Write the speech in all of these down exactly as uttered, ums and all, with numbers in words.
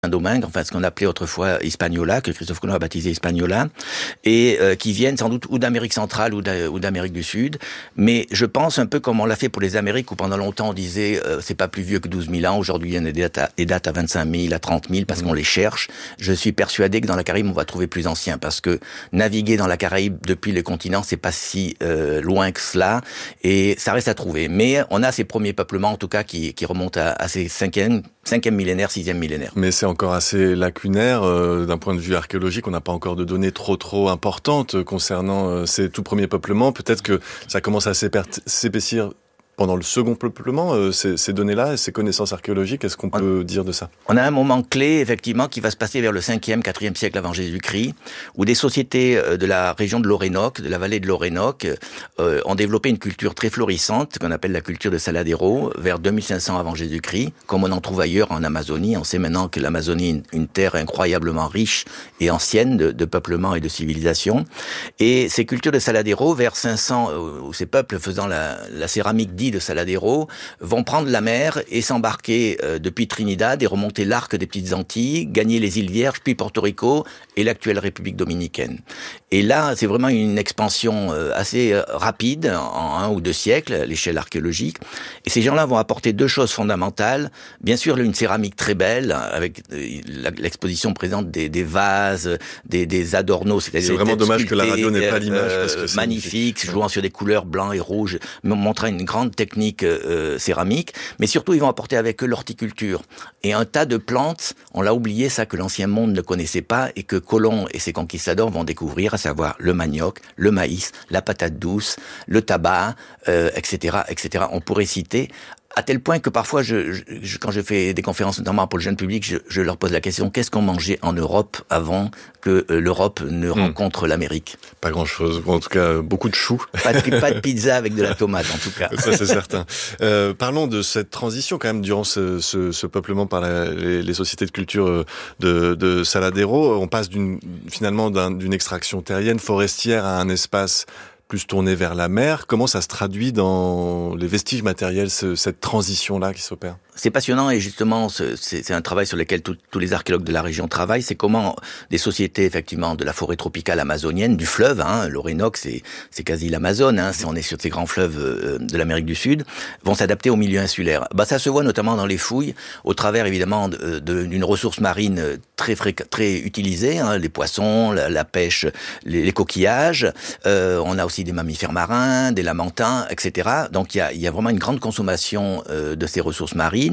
Domingue, enfin ce qu'on appelait autrefois Hispaniola, que Christophe Colomb a baptisé Hispaniola, et euh, qui viennent sans doute ou d'Amérique centrale ou, ou d'Amérique du Sud. Mais je pense un peu comme on l'a fait pour les Amériques, où pendant longtemps on disait euh, c'est pas plus vieux que douze mille ans. Aujourd'hui il y a des dates à, des dates à vingt-cinq mille, à trente mille, parce mmh. qu'on les cherche. Je suis persuadé que dans la Caraïbe on va trouver plus ancien, parce que naviguer dans la Caraïbe depuis le continent c'est pas si euh, loin que cela, et ça reste à trouver. Mais on a ces premiers peuplements en tout cas qui, qui remontent à, à ces cinquième, cinquième millénaire, sixième millénaire. Mais c'est encore assez lacunaire euh, d'un point de vue archéologique. On n'a pas encore de données trop trop importantes concernant euh, ces tout premiers peuplements. Peut-être que ça commence à s'épaissir pendant le second peuplement, euh, ces, ces données-là, ces connaissances archéologiques. Est-ce qu'on on, peut dire de ça? On a un moment clé, effectivement, qui va se passer vers le cinquième, quatrième siècle avant Jésus-Christ, où des sociétés de la région de l'Orénoque, de la vallée de l'Orénoque, euh, ont développé une culture très florissante, qu'on appelle la culture de Saladero, vers deux mille cinq cents avant Jésus-Christ, comme on en trouve ailleurs en Amazonie. On sait maintenant que l'Amazonie est une, une terre incroyablement riche et ancienne de, de peuplement et de civilisation. Et ces cultures de Saladero, vers cinq cents, où ces peuples faisant la, la céramique dite de Saladero, vont prendre la mer et s'embarquer euh, depuis Trinidad et remonter l'arc des Petites Antilles, gagner les îles Vierges, puis Porto Rico et l'actuelle République dominicaine. Et là, c'est vraiment une expansion euh, assez euh, rapide, en un ou deux siècles, à l'échelle archéologique. Et ces gens-là vont apporter deux choses fondamentales. Bien sûr, une céramique très belle, avec euh, l'exposition présente des, des vases, des, des adornos. C'est, c'est vraiment dommage que la radio n'ait pas l'image. Euh, parce que c'est magnifique, magnifique, jouant sur des couleurs blanc et rouge, montrant une grande technique euh, céramique, mais surtout ils vont apporter avec eux l'horticulture et un tas de plantes, on l'a oublié ça, que l'ancien monde ne connaissait pas et que Colomb et ses conquistadors vont découvrir, à savoir le manioc, le maïs, la patate douce, le tabac, euh, et cetera, et cetera. On pourrait citer, à tel point que parfois, je, je, quand je fais des conférences, notamment pour le jeune public, je, je leur pose la question, qu'est-ce qu'on mangeait en Europe avant que euh, l'Europe ne mmh. rencontre l'Amérique? Pas grand-chose, en tout cas, beaucoup de choux. Pas de, pas de pizza avec de la tomate, en tout cas. Ça, c'est certain. Euh, parlons de cette transition, quand même, durant ce, ce, ce peuplement par la, les, les sociétés de culture de, de Saladero. On passe d'une, finalement d'un, d'une extraction terrienne, forestière, à un espace plus tourné vers la mer. Comment ça se traduit dans les vestiges matériels, ce, cette transition-là qui s'opère? C'est passionnant et justement, c'est, c'est un travail sur lequel tout, tous les archéologues de la région travaillent. C'est comment des sociétés, effectivement, de la forêt tropicale amazonienne, du fleuve, hein, l'Orénoque, c'est, c'est quasi l'Amazone, hein, c'est, on est sur ces grands fleuves euh, de l'Amérique du Sud, vont s'adapter au milieu insulaire. Bah, ça se voit notamment dans les fouilles, au travers, évidemment, de, de, d'une ressource marine très, fréq- très utilisée, hein, les poissons, la, la pêche, les, les coquillages. Euh, on a aussi des mammifères marins, des lamantins, et cetera. Donc, il y a, il y a vraiment une grande consommation euh, de ces ressources marines.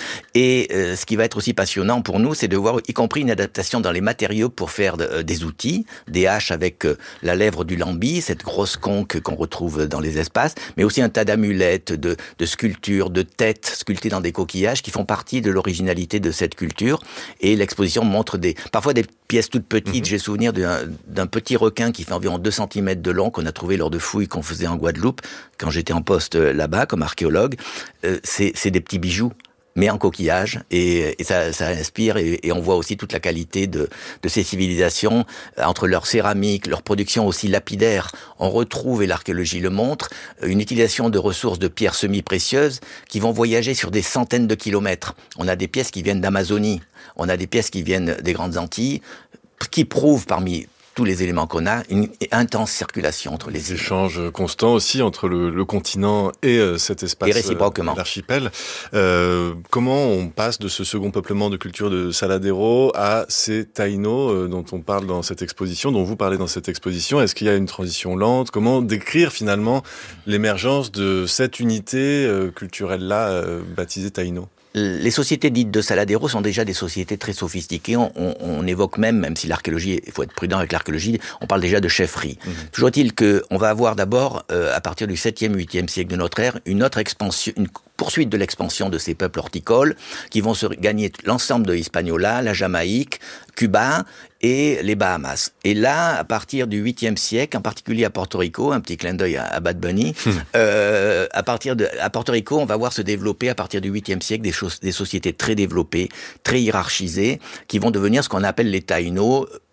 Et euh, ce qui va être aussi passionnant pour nous, c'est de voir, y compris une adaptation dans les matériaux pour faire de, euh, des outils, des haches avec euh, la lèvre du lambi, cette grosse conque qu'on retrouve dans les espaces, mais aussi un tas d'amulettes, de, de sculptures, de têtes sculptées dans des coquillages qui font partie de l'originalité de cette culture. Et l'exposition montre des, parfois des pièces toutes petites. Mmh. J'ai souvenir d'un, d'un petit requin qui fait environ deux centimètres de long qu'on a trouvé lors de fouilles qu'on faisait en Guadeloupe quand j'étais en poste là-bas comme archéologue. Euh, c'est, c'est des petits bijoux, mais en coquillage, et, et ça, ça inspire, et, et on voit aussi toute la qualité de, de ces civilisations, entre leur céramique, leur production aussi lapidaire. On retrouve, et l'archéologie le montre, une utilisation de ressources de pierres semi-précieuses qui vont voyager sur des centaines de kilomètres. On a des pièces qui viennent d'Amazonie, on a des pièces qui viennent des Grandes Antilles, qui prouvent parmi tous les éléments qu'on a, une intense circulation entre les Des îles. échanges constants aussi entre le, le continent et euh, cet espace, et réciproquement. Euh, l'archipel. Euh, comment on passe de ce second peuplement de culture de Saladero à ces Taïnos euh, dont on parle dans cette exposition, dont vous parlez dans cette exposition? Est-ce qu'il y a une transition lente? Comment décrire finalement l'émergence de cette unité euh, culturelle-là euh, baptisée Taïno? Les sociétés dites de Saladero sont déjà des sociétés très sophistiquées. On, on, on évoque même, même si l'archéologie, il faut être prudent avec l'archéologie, on parle déjà de chefferie. Mmh. Toujours est-il que on va avoir d'abord, euh, à partir du septième, huitième siècle de notre ère, une autre expansion, une poursuite de l'expansion de ces peuples horticoles qui vont se gagner l'ensemble de Hispaniola, la Jamaïque, Cuba et les Bahamas. Et là, à partir du huitième siècle, en particulier à Porto Rico, un petit clin d'œil à, à Bad Bunny, hmm. euh, à partir de, à Porto Rico, on va voir se développer à partir du huitième siècle des, choses, des sociétés très développées, très hiérarchisées, qui vont devenir ce qu'on appelle les Taïnos,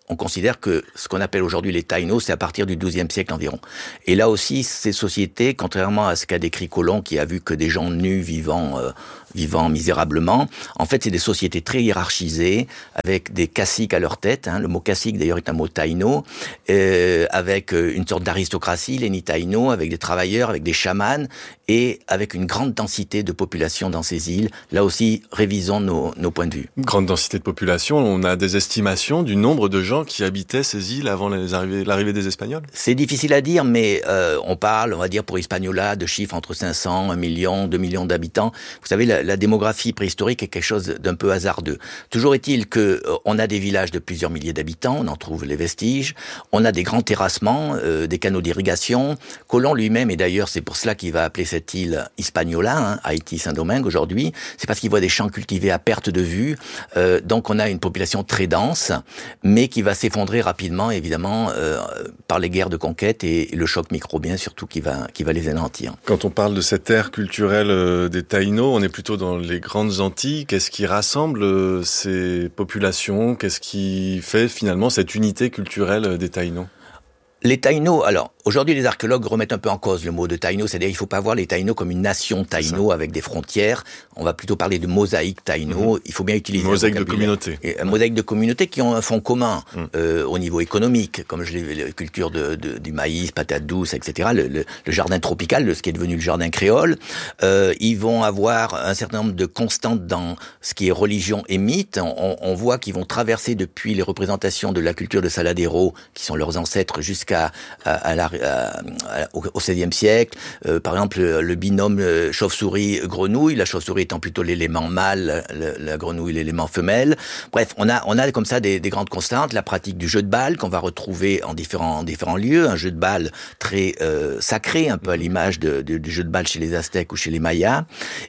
on considère que ce qu'on appelle aujourd'hui les taïnos, c'est à partir du douzième siècle environ. Et là aussi, ces sociétés, contrairement à ce qu'a décrit Colomb, qui a vu que des gens nus vivant, euh, vivant misérablement, en fait, c'est des sociétés très hiérarchisées, avec des caciques à leur tête. Hein. Le mot cacique, d'ailleurs, est un mot taïno, euh, avec une sorte d'aristocratie, les Nitaïnos, avec des travailleurs, avec des chamans, et avec une grande densité de population dans ces îles. Là aussi, révisons nos, nos points de vue. Grande densité de population, on a des estimations du nombre de gens qui habitaient ces îles avant les arrivées, l'arrivée des Espagnols? C'est difficile à dire, mais euh, on parle, on va dire pour Hispaniola, de chiffres entre cinq cents, un million, deux millions d'habitants. Vous savez, la, la démographie préhistorique est quelque chose d'un peu hasardeux. Toujours est-il que euh, on a des villages de plusieurs milliers d'habitants, on en trouve les vestiges, on a des grands terrassements, euh, des canaux d'irrigation. Colomb lui-même, et d'ailleurs c'est pour cela qu'il va appeler cette île Hispaniola, hein, Haïti-Saint-Domingue aujourd'hui, c'est parce qu'il voit des champs cultivés à perte de vue. Euh, donc on a une population très dense, mais qui va s'effondrer rapidement, évidemment, euh, par les guerres de conquête et le choc microbien surtout qui va, qui va les anéantir. Quand on parle de cette ère culturelle euh, des Taïnos, on est plutôt dans les grandes Antilles. Qu'est-ce qui rassemble euh, ces populations? Qu'est-ce qui fait finalement cette unité culturelle des Taïnos? Les Taïnos, alors, aujourd'hui, les archéologues remettent un peu en cause le mot de Taïno, c'est-à-dire il ne faut pas voir les Taïnos comme une nation Taïno avec des frontières. On va plutôt parler de mosaïque Taïno. Mmh. Il faut bien utiliser mosaïque de communauté. Et, euh, mosaïque de communautés qui ont un fond commun mmh. euh, au niveau économique, comme je l'ai, la culture de, de, du maïs, patates douces, et cetera. Le, le, le jardin tropical, le, ce qui est devenu le jardin créole. Euh, ils vont avoir un certain nombre de constantes dans ce qui est religion et mythe. On, on voit qu'ils vont traverser depuis les représentations de la culture de Saladero, qui sont leurs ancêtres, jusqu'à À, à la, à, à, au seizième siècle, euh, par exemple le binôme euh, chauve-souris-grenouille, la chauve-souris étant plutôt l'élément mâle, la, la grenouille l'élément femelle. Bref, on a on a comme ça des, des grandes constantes, la pratique du jeu de balle qu'on va retrouver en différents différents lieux, un jeu de balle très euh, sacré, un peu à l'image de, de, du jeu de balle chez les Aztèques ou chez les Mayas.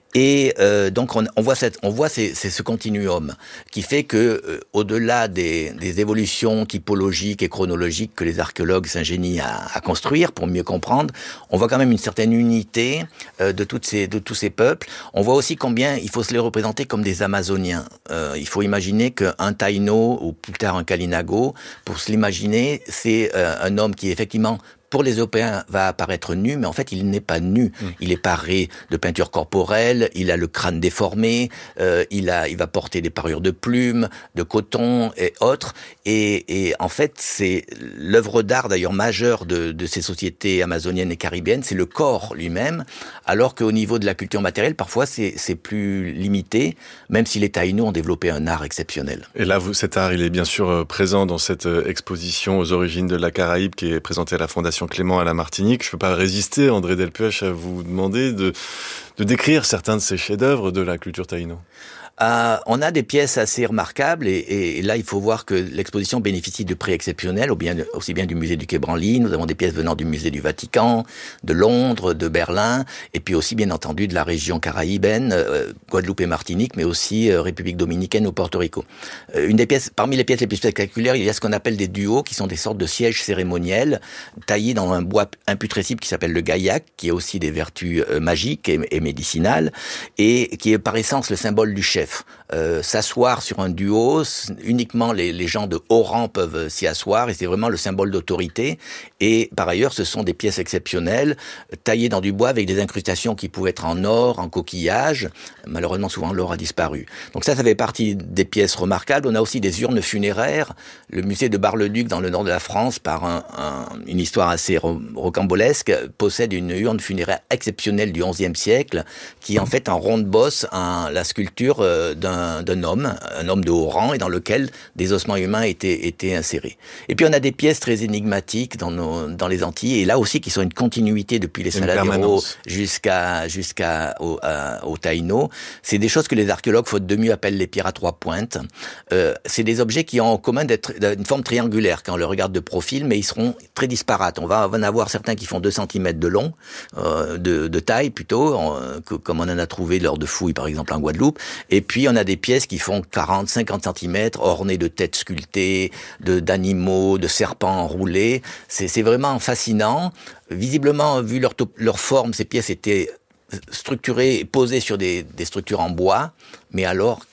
Et euh, donc on, on voit cette, on voit c'est, c'est ce continuum qui fait que euh, au-delà des, des évolutions typologiques et chronologiques que les archéologues s'ingénient à, à construire pour mieux comprendre, on voit quand même une certaine unité euh, de toutes ces, de tous ces peuples. On voit aussi combien il faut se les représenter comme des Amazoniens. Euh, il faut imaginer qu'un Taïno ou plus tard un Kalinago, pour se l'imaginer, c'est euh, un homme qui effectivement pour les Européens, va apparaître nu, mais en fait, il n'est pas nu. Mmh. Il est paré de peinture corporelle, il a le crâne déformé, euh, il a, il va porter des parures de plumes, de coton et autres. Et, et en fait, c'est l'œuvre d'art d'ailleurs majeure de, de ces sociétés amazoniennes et caribéennes, c'est le corps lui-même, alors qu'au niveau de la culture matérielle, parfois, c'est, c'est plus limité, même si les Taïnos ont développé un art exceptionnel. Et là, vous, cet art, il est bien sûr présent dans cette exposition aux origines de la Caraïbe qui est présentée à la Fondation Clément à la Martinique. Je ne peux pas résister, André Delpuech, à vous demander de, de décrire certains de ces chefs-d'œuvre de la culture taïno. Euh, on a des pièces assez remarquables et, et, et là il faut voir que l'exposition bénéficie de prix exceptionnels, ou bien, aussi bien du musée du Quai Branly, nous avons des pièces venant du musée du Vatican, de Londres, de Berlin, et puis aussi bien entendu de la région caraïbaine, euh, Guadeloupe et Martinique, mais aussi euh, République dominicaine ou Porto Rico. Euh, une des pièces, parmi les pièces les plus spectaculaires, il y a ce qu'on appelle des duos, qui sont des sortes de sièges cérémoniels taillés dans un bois imputrescible qui s'appelle le gaillac, qui a aussi des vertus euh, magiques et, et médicinales, et qui est par essence le symbole du chef. Euh, s'asseoir sur un duo, uniquement les, les gens de haut rang peuvent s'y asseoir et c'est vraiment le symbole d'autorité. Et par ailleurs, ce sont des pièces exceptionnelles, taillées dans du bois avec des incrustations qui pouvaient être en or, en coquillage. Malheureusement, souvent, l'or a disparu. Donc ça, ça fait partie des pièces remarquables. On a aussi des urnes funéraires. Le musée de Bar-le-Duc, dans le nord de la France, par un, un, une histoire assez ro- rocambolesque, possède une urne funéraire exceptionnelle du onzième siècle, qui est en fait en ronde bosse, un, la sculpture euh, d'un, d'un homme, un homme de haut rang, et dans lequel des ossements humains étaient, étaient insérés. Et puis on a des pièces très énigmatiques dans, nos, dans les Antilles, et là aussi qui sont une continuité depuis les Saladero jusqu'à, jusqu'à au, à, au Taïno. C'est des choses que les archéologues, faute de mieux, appellent les pierres à trois pointes. Euh, c'est des objets qui ont en commun d'être d'une forme triangulaire quand on le regarde de profil, mais ils seront très disparates. On va en avoir certains qui font deux centimètres de long, euh, de, de taille plutôt, euh, que, comme on en a trouvé lors de fouilles par exemple en Guadeloupe. Et puis on a des pièces qui font quarante, cinquante centimètres, ornées de têtes sculptées, de, d'animaux, de serpents enroulés. C'est, c'est vraiment fascinant. Visiblement, vu leur, top, leur forme, ces pièces étaient structurées et posées sur des, des structures en bois, mais alors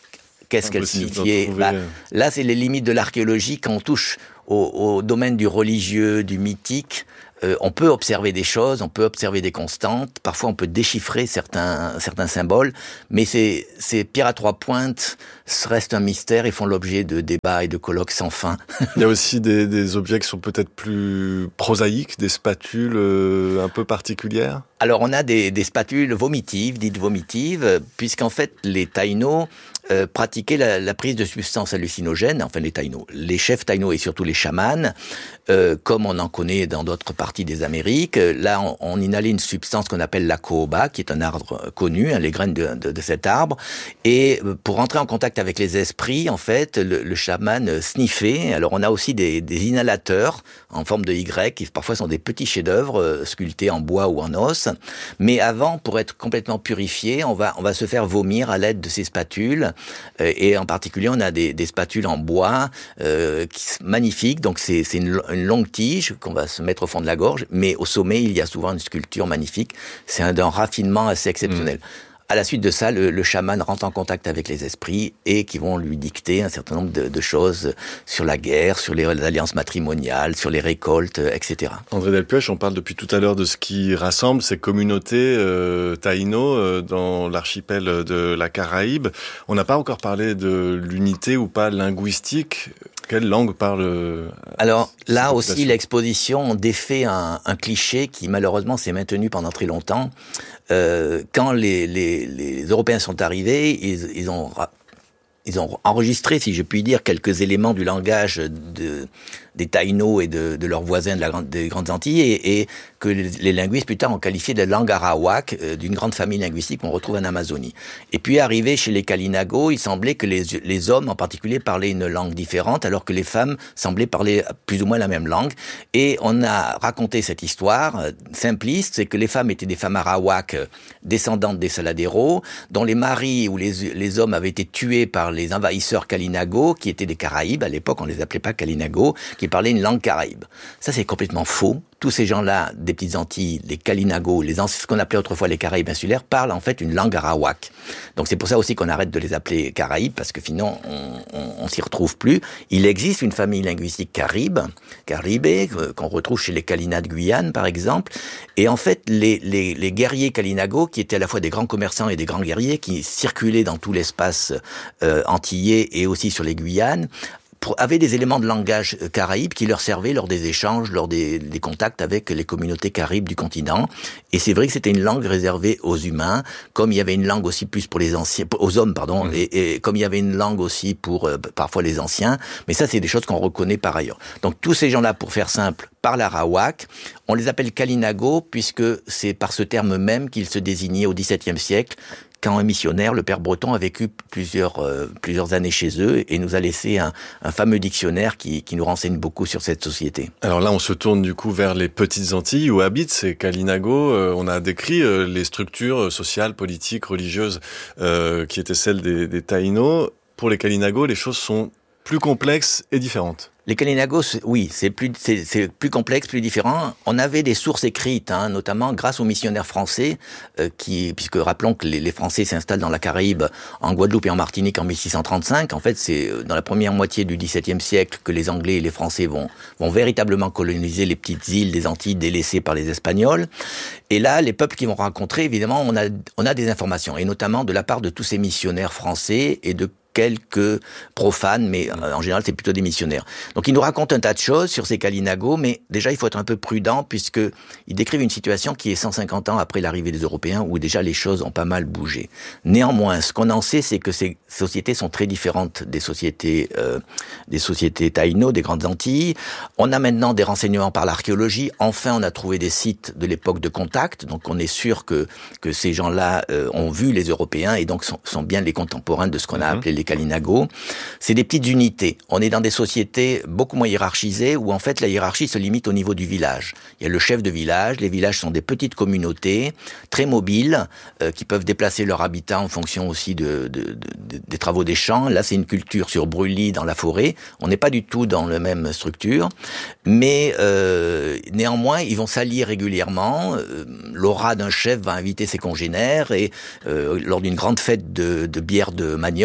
qu'est-ce qu'elle signifiait. Bah, là, c'est les limites de l'archéologie quand on touche au, au domaine du religieux, du mythique. Euh, on peut observer des choses, on peut observer des constantes, parfois on peut déchiffrer certains certains symboles, mais ces, ces pierres à trois pointes restent un mystère et font l'objet de débats et de colloques sans fin. Il y a aussi des, des objets qui sont peut-être plus prosaïques, des spatules euh, un peu particulières. Alors on a des, des spatules vomitives, dites vomitives, puisqu'en fait les Taïnos euh, pratiquaient la, la prise de substances hallucinogènes, enfin les Taïnos, les chefs Taïnos et surtout les chamans, euh, comme on en connaît dans d'autres parties des Amériques. Là on, on inhalait une substance qu'on appelle la cohoba, qui est un arbre connu, hein, les graines de, de, de cet arbre, et pour rentrer en contact avec les esprits, en fait, le, le chaman sniffait. Alors on a aussi des, des inhalateurs en forme de Y, qui parfois sont des petits chefs-d'œuvre euh, sculptés en bois ou en os. Mais avant, pour être complètement purifié, on va on va se faire vomir à l'aide de ces spatules. Euh, et en particulier, on a des, des spatules en bois euh, qui sont magnifiques. Donc c'est c'est une, une longue tige qu'on va se mettre au fond de la gorge, mais au sommet, il y a souvent une sculpture magnifique. C'est un d'un raffinement assez exceptionnel. Mmh. À la suite de ça, le, le chaman rentre en contact avec les esprits et qui vont lui dicter un certain nombre de, de choses sur la guerre, sur les, les alliances matrimoniales, sur les récoltes, et cetera. André Delpuech, on parle depuis tout à l'heure de ce qui rassemble ces communautés euh, taïno euh, dans l'archipel de la Caraïbe. On n'a pas encore parlé de l'unité ou pas linguistique. Quelle langue parle Alors là aussi, l'exposition défait un, un cliché qui malheureusement s'est maintenu pendant très longtemps. Euh, quand les, les, les Européens sont arrivés, ils, ils ont ils ont enregistré, si je puis dire, quelques éléments du langage de, des Taïnos et de, de leurs voisins de la grande, des Grandes Antilles, et, et que les, les linguistes plus tard ont qualifié de langue arawak, euh, d'une grande famille linguistique qu'on retrouve en Amazonie. Et puis arrivé chez les Kalinago, il semblait que les, les hommes en particulier parlaient une langue différente, alors que les femmes semblaient parler plus ou moins la même langue. Et on a raconté cette histoire euh, simpliste, c'est que les femmes étaient des femmes arawak, euh, descendantes des Saladero, dont les maris ou les, les hommes avaient été tués par les envahisseurs Kalinago, qui étaient des Caraïbes, à l'époque on les appelait pas Kalinago, qui parlaient une langue caraïbe. Ça c'est complètement faux. Tous ces gens-là, des petites Antilles, les Kalinago, les ce qu'on appelait autrefois les Caraïbes insulaires, parlent en fait une langue arawak. Donc c'est pour ça aussi qu'on arrête de les appeler Caraïbes, parce que sinon on, on, on s'y retrouve plus. Il existe une famille linguistique caribe, caribé, qu'on retrouve chez les Kalina de Guyane par exemple. Et en fait, les, les, les guerriers Kalinago, qui étaient à la fois des grands commerçants et des grands guerriers, qui circulaient dans tout l'espace euh, antillais et aussi sur les Guyanes, avaient des éléments de langage caraïbe qui leur servaient lors des échanges, lors des, des contacts avec les communautés caribes du continent. Et c'est vrai que c'était une langue réservée aux humains, comme il y avait une langue aussi plus pour les anciens, aux hommes, pardon, mmh. et, et comme il y avait une langue aussi pour euh, parfois les anciens. Mais ça, c'est des choses qu'on reconnaît par ailleurs. Donc tous ces gens-là, pour faire simple, parlent arawak. On les appelle Kalinago, puisque c'est par ce terme même qu'ils se désignaient au dix-septième siècle, quand un missionnaire, le père Breton, a vécu plusieurs euh, plusieurs années chez eux et nous a laissé un, un fameux dictionnaire qui, qui nous renseigne beaucoup sur cette société. Alors là, on se tourne du coup vers les petites Antilles où habitent ces Kalinago. Euh, on a décrit euh, les structures sociales, politiques, religieuses euh, qui étaient celles des, des Taïnos. Pour les Kalinago, les choses sont plus complexes et différentes. Les Kalinago, oui, c'est plus, c'est, c'est plus complexe, plus différent. On avait des sources écrites, hein, notamment grâce aux missionnaires français, euh, qui, puisque rappelons que les, les Français s'installent dans la Caraïbe, en Guadeloupe et en Martinique en mille six cent trente-cinq. En fait, c'est dans la première moitié du dix-septième siècle que les Anglais et les Français vont, vont véritablement coloniser les petites îles des Antilles délaissées par les Espagnols. Et là, les peuples qui vont rencontrer, évidemment, on a, on a des informations, et notamment de la part de tous ces missionnaires français et de quelques profanes, mais en général, c'est plutôt des missionnaires. Donc, ils nous racontent un tas de choses sur ces Kalinago, mais déjà, il faut être un peu prudent, puisqu'ils décrivent une situation qui est cent cinquante ans après l'arrivée des Européens, où déjà les choses ont pas mal bougé. Néanmoins, ce qu'on en sait, c'est que ces sociétés sont très différentes des sociétés euh, des sociétés taïno, des Grandes Antilles. On a maintenant des renseignements par l'archéologie. Enfin, on a trouvé des sites de l'époque de contact, donc on est sûr que que ces gens-là euh, ont vu les Européens et donc sont, sont bien les contemporains de ce qu'on a appelé les Kalinago. C'est des petites unités. On est dans des sociétés beaucoup moins hiérarchisées où en fait la hiérarchie se limite au niveau du village. Il y a le chef de village. Les villages sont des petites communautés très mobiles euh, qui peuvent déplacer leurs habitants en fonction aussi de, de, de, de des travaux des champs. Là, c'est une culture sur brûlis dans la forêt. On n'est pas du tout dans la même structure, mais euh, néanmoins ils vont s'allier régulièrement. Euh, l'aura d'un chef va inviter ses congénères et euh, lors d'une grande fête de, de bière de manioc, hein,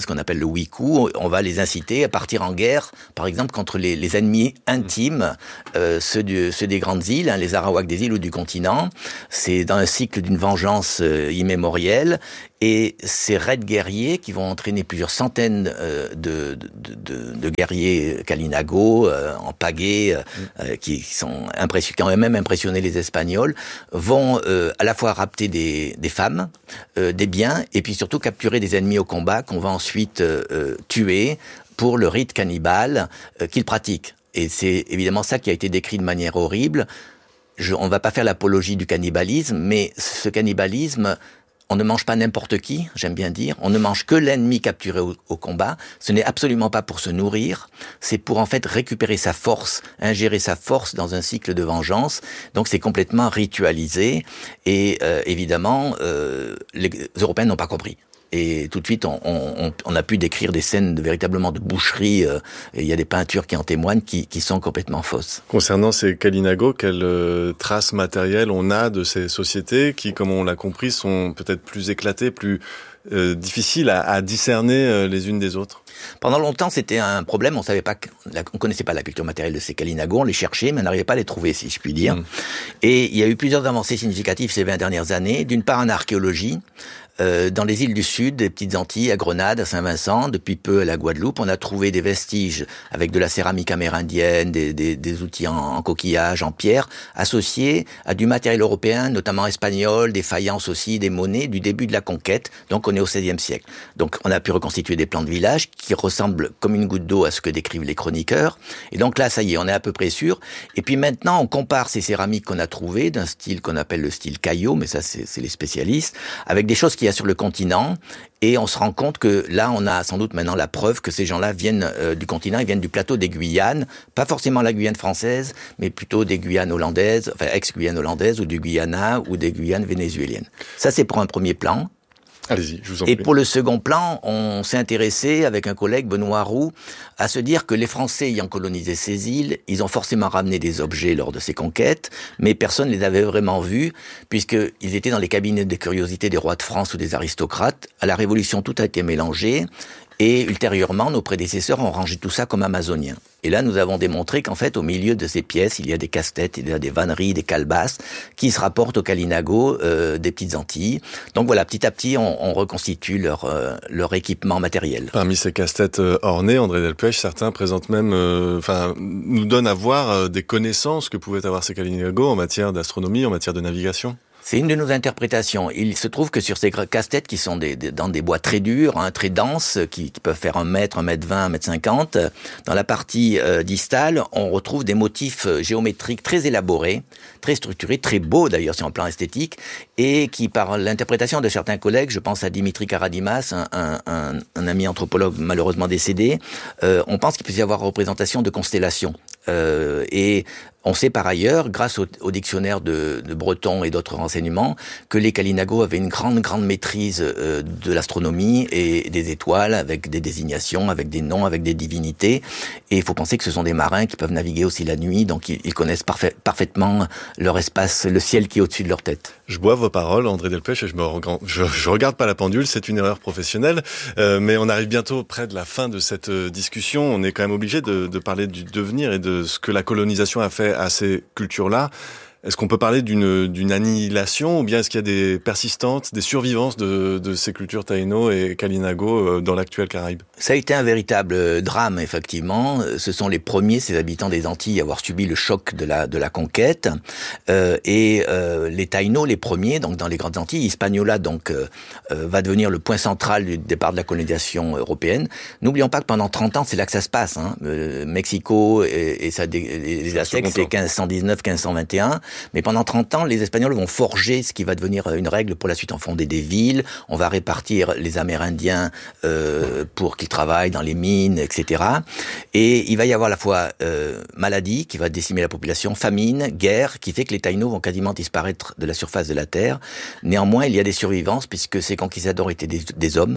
ce qu'on appelle le wiku, on va les inciter à partir en guerre, par exemple, contre les, les ennemis intimes, euh, ceux, du, ceux des grandes îles, hein, les Arawaks des îles ou du continent. C'est dans un cycle d'une vengeance euh, immémorielle. Et ces raids guerriers qui vont entraîner plusieurs centaines euh, de, de, de, de guerriers Kalinago euh, en pagaie, euh, qui sont impression, qui ont même impressionné les Espagnols, vont euh, à la fois rapter des, des femmes, euh, des biens, et puis surtout capturer des ennemis au combat qu'on va ensuite euh, tuer pour le rite cannibale euh, qu'ils pratiquent. Et c'est évidemment ça qui a été décrit de manière horrible. Je, on ne va pas faire l'apologie du cannibalisme, mais ce cannibalisme, on ne mange pas n'importe qui, j'aime bien dire. On ne mange que l'ennemi capturé au, au combat. Ce n'est absolument pas pour se nourrir. C'est pour en fait récupérer sa force, ingérer sa force dans un cycle de vengeance. Donc c'est complètement ritualisé. Et euh, évidemment, euh, les Européens n'ont pas compris. Et tout de suite, on, on, on a pu décrire des scènes de, véritablement de boucherie. Euh, et il y a des peintures qui en témoignent, qui, qui sont complètement fausses. Concernant ces Kalinago, quelles euh, traces matérielles on a de ces sociétés qui, comme on l'a compris, sont peut-être plus éclatées, plus euh, difficiles à, à discerner euh, les unes des autres? Pendant longtemps, c'était un problème. On savait pas, on connaissait pas la culture matérielle de ces Kalinago. On les cherchait, mais on n'arrivait pas à les trouver, si je puis dire. Mmh. Et il y a eu plusieurs avancées significatives ces vingt dernières années. D'une part, en archéologie. Euh, dans les îles du Sud, des petites Antilles, à Grenade, à Saint-Vincent, depuis peu à la Guadeloupe, on a trouvé des vestiges avec de la céramique amérindienne, des, des, des outils en, en coquillage, en pierre, associés à du matériel européen, notamment espagnol, des faïences aussi, des monnaies du début de la conquête. Donc on est au seizième siècle. Donc on a pu reconstituer des plans de village qui ressemblent comme une goutte d'eau à ce que décrivent les chroniqueurs. Et donc là, ça y est, on est à peu près sûr. Et puis maintenant, on compare ces céramiques qu'on a trouvées d'un style qu'on appelle le style Caillot, mais ça c'est, c'est les spécialistes, avec des choses qui y a sur le continent, et on se rend compte que là, on a sans doute maintenant la preuve que ces gens-là viennent euh, du continent, ils viennent du plateau des Guyanes, pas forcément la Guyane française, mais plutôt des Guyanes hollandaises, enfin ex-Guyane hollandaise, ou du Guyana, ou des Guyanes vénézuéliennes. Ça, c'est pour un premier plan. Allez-y, je vous en Et prie. pour le second plan, on s'est intéressé avec un collègue, Benoît Roux, à se dire que les Français ayant colonisé ces îles, ils ont forcément ramené des objets lors de ces conquêtes, mais personne ne les avait vraiment vus, puisqu'ils étaient dans les cabinets de curiosité des rois de France ou des aristocrates. À la Révolution, tout a été mélangé. Et ultérieurement, nos prédécesseurs ont rangé tout ça comme amazonien. Et là, nous avons démontré qu'en fait, au milieu de ces pièces, il y a des casse-têtes, il y a des vanneries, des calebasses, qui se rapportent aux Kalinago euh, des petites Antilles. Donc voilà, petit à petit, on, on reconstitue leur, euh, leur équipement matériel. Parmi ces casse-têtes euh, ornées, André Delpech, certains présentent même, enfin, euh, nous donnent à voir euh, des connaissances que pouvaient avoir ces Kalinago en matière d'astronomie, en matière de navigation. C'est une de nos interprétations. Il se trouve que sur ces casse-têtes qui sont des, des, dans des bois très durs, hein, très denses, qui, qui peuvent faire un mètre, un mètre vingt, un mètre cinquante, dans la partie euh, distale, on retrouve des motifs géométriques très élaborés, très structurés, très beaux d'ailleurs sur un plan esthétique, et qui, par l'interprétation de certains collègues, je pense à Dimitri Karadimas, un, un, un, un ami anthropologue malheureusement décédé, euh, on pense qu'il peut y avoir représentation de constellations. Euh, et on sait par ailleurs, grâce au, au dictionnaire de, de Breton et d'autres renseignements, que les Kalinago avaient une grande, grande maîtrise euh, de l'astronomie et des étoiles, avec des désignations, avec des noms, avec des divinités. Et il faut penser que ce sont des marins qui peuvent naviguer aussi la nuit, donc ils, ils connaissent parfait, parfaitement leur espace, le ciel qui est au-dessus de leur tête. Je bois vos paroles, André Delpech, et je me je, je regarde pas la pendule, c'est une erreur professionnelle, euh, mais on arrive bientôt près de la fin de cette euh, discussion. On est quand même obligé de, de parler du devenir et de ce que la colonisation a fait à ces cultures-là. Est-ce qu'on peut parler d'une, d'une annihilation, ou bien est-ce qu'il y a des persistantes, des survivances de, de ces cultures taïno et Kalinago dans l'actuel Caraïbe? Ça a été un véritable drame, effectivement. Ce sont les premiers, ces habitants des Antilles, à avoir subi le choc de la, de la conquête. Euh, et euh, les taïnos, les premiers, donc dans les grandes Antilles, Hispaniola, donc, euh, va devenir le point central du départ de la colonisation européenne. N'oublions pas que pendant trente ans, c'est là que ça se passe. Hein. Euh, Mexico et, et ça, les Aztèques, c'est quinze cent dix-neuf, quinze cent vingt et un. Mais pendant trente ans, les Espagnols vont forger ce qui va devenir une règle pour la suite, en fonder des villes, on va répartir les Amérindiens euh, pour qu'ils travaillent dans les mines, et cetera. Et il va y avoir à la fois euh, maladie qui va décimer la population, famine, guerre, qui fait que les Taïnos vont quasiment disparaître de la surface de la Terre. Néanmoins, il y a des survivances puisque ces conquistadors étaient des, des hommes,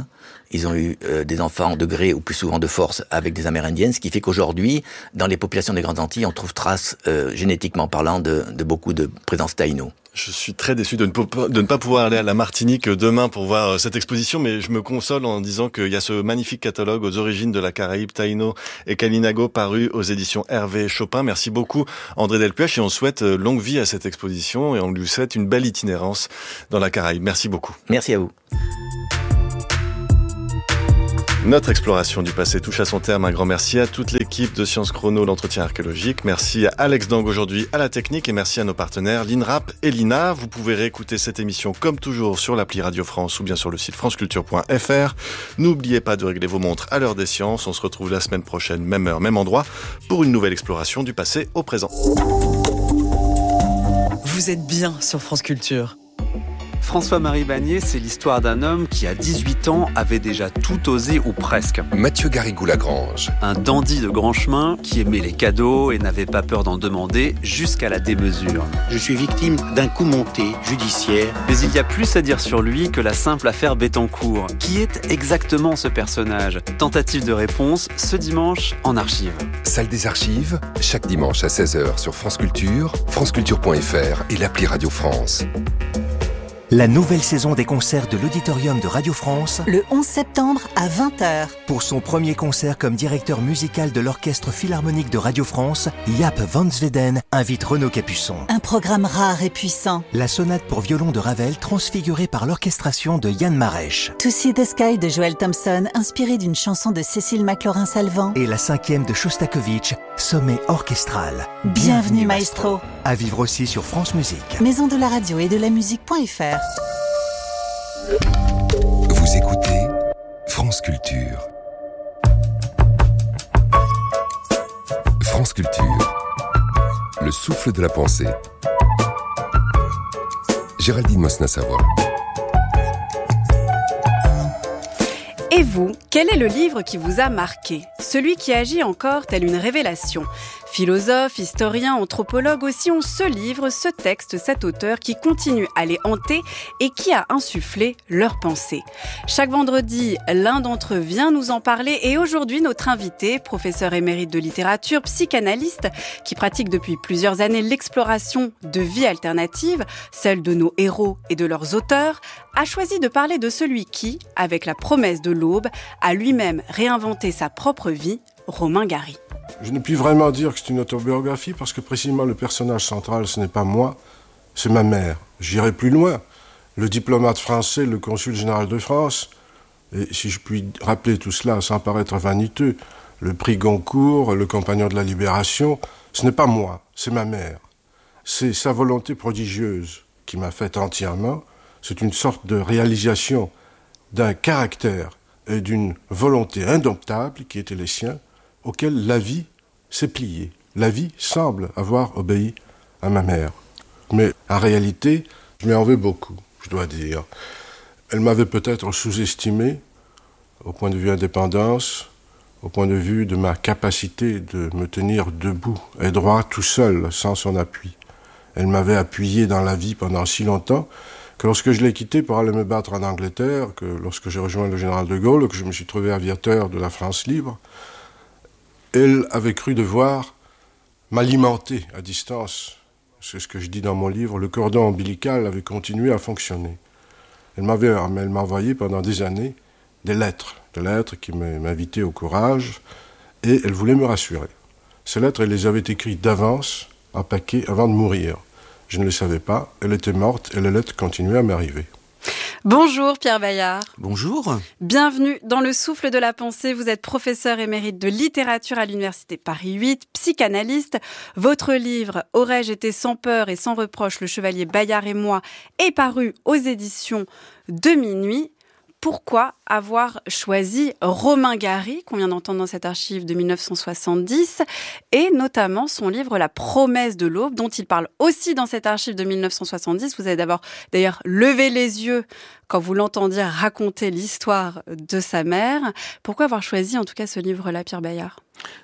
ils ont eu euh, des enfants de gré ou plus souvent de force avec des Amérindiennes, ce qui fait qu'aujourd'hui, dans les populations des Grandes Antilles, on trouve trace, euh, génétiquement parlant, de, de beaucoup de présence taïno. Je suis très déçu de ne, de ne pas pouvoir aller à la Martinique demain pour voir cette exposition, mais je me console en disant qu'il y a ce magnifique catalogue aux origines de la Caraïbe, Taïno et Kalinago, paru aux éditions Hervé Chopin. Merci beaucoup André Delpuech, et on souhaite longue vie à cette exposition et on lui souhaite une belle itinérance dans la Caraïbe. Merci beaucoup. Merci à vous. Notre exploration du passé touche à son terme. Un grand merci à toute l'équipe de Sciences Chrono, l'entretien archéologique. Merci à Alex Dang aujourd'hui à la technique et merci à nos partenaires l'INRAP et l'I N A. Vous pouvez réécouter cette émission comme toujours sur l'appli Radio France ou bien sur le site franceculture point f r. N'oubliez pas de régler vos montres à l'heure des sciences. On se retrouve la semaine prochaine, même heure, même endroit, pour une nouvelle exploration du passé au présent. Vous êtes bien sur France Culture. François-Marie Bagné, c'est l'histoire d'un homme qui, à dix-huit ans, avait déjà tout osé ou presque. Mathieu Garrigou-Lagrange. Un dandy de grand chemin qui aimait les cadeaux et n'avait pas peur d'en demander jusqu'à la démesure. Je suis victime d'un coup monté judiciaire. Mais il y a plus à dire sur lui que la simple affaire Bettencourt. Qui est exactement ce personnage ? Tentative de réponse ce dimanche en archive. Salle des archives, chaque dimanche à seize heures sur France Culture, franceculture point f r et l'appli Radio France. La nouvelle saison des concerts de l'Auditorium de Radio France, le onze septembre à vingt heures. Pour son premier concert comme directeur musical de l'Orchestre Philharmonique de Radio France, Jaap van Zweden invite Renaud Capuçon. Un programme rare et puissant. La sonate pour violon de Ravel transfigurée par l'orchestration de Yann Marèche. To See the Sky de Joel Thompson, inspiré d'une chanson de Cécile McLaurin-Salvant. Et la cinquième de Shostakovich, Sommet orchestral. Bienvenue, Bienvenue maestro. maestro. À vivre aussi sur France Musique. Maison de la radio et de la musique point f r. Vous écoutez France Culture. France Culture. Le souffle de la pensée. Géraldine Mosna-Savoie. Et vous, quel est le livre qui vous a marqué ? Celui qui agit encore tel une révélation. Philosophes, historiens, anthropologues aussi ont ce livre, ce texte, cet auteur qui continue à les hanter et qui a insufflé leurs pensées. Chaque vendredi, l'un d'entre eux vient nous en parler et aujourd'hui, notre invité, professeur émérite de littérature, psychanalyste, qui pratique depuis plusieurs années l'exploration de vie alternative, celle de nos héros et de leurs auteurs, a choisi de parler de celui qui, avec la promesse de l'aube, a lui-même réinventé sa propre vie, Romain Gary. Je ne puis vraiment dire que c'est une autobiographie parce que précisément le personnage central, ce n'est pas moi, c'est ma mère. J'irai plus loin. Le diplomate français, le consul général de France, et si je puis rappeler tout cela sans paraître vaniteux, le prix Goncourt, le compagnon de la Libération, ce n'est pas moi, c'est ma mère. C'est sa volonté prodigieuse qui m'a fait entièrement. C'est une sorte de réalisation d'un caractère et d'une volonté indomptable qui étaient les siens, auquel la vie s'est pliée. La vie semble avoir obéi à ma mère. Mais en réalité, je m'en veux beaucoup, je dois dire. Elle m'avait peut-être sous-estimé au point de vue indépendance, au point de vue de ma capacité de me tenir debout et droit tout seul, sans son appui. Elle m'avait appuyé dans la vie pendant si longtemps que lorsque je l'ai quittée pour aller me battre en Angleterre, que lorsque j'ai rejoint le général de Gaulle, que je me suis trouvé aviateur de la France libre, elle avait cru devoir m'alimenter à distance. C'est ce que je dis dans mon livre. Le cordon ombilical avait continué à fonctionner. Elle m'avait, elle m'a envoyé pendant des années des lettres, des lettres qui m'invitaient au courage, et elle voulait me rassurer. Ces lettres, elle les avait écrites d'avance, en paquet, avant de mourir. Je ne le savais pas, elle était morte, et les lettres continuaient à m'arriver. Bonjour Pierre Bayard. Bonjour. Bienvenue dans le souffle de la pensée. Vous êtes professeur émérite de littérature à l'université Paris huit, psychanalyste. Votre livre « Aurais-je été sans peur et sans reproche, le chevalier Bayard et moi » est paru aux éditions de Minuit. Pourquoi avoir choisi Romain Gary, qu'on vient d'entendre dans cette archive de dix-neuf cent soixante-dix, et notamment son livre « La promesse de l'aube », dont il parle aussi dans cette archive de dix-neuf cent soixante-dix. Vous avez d'abord d'ailleurs levé les yeux quand vous l'entendiez raconter l'histoire de sa mère. Pourquoi avoir choisi en tout cas ce livre-là, Pierre Bayard ?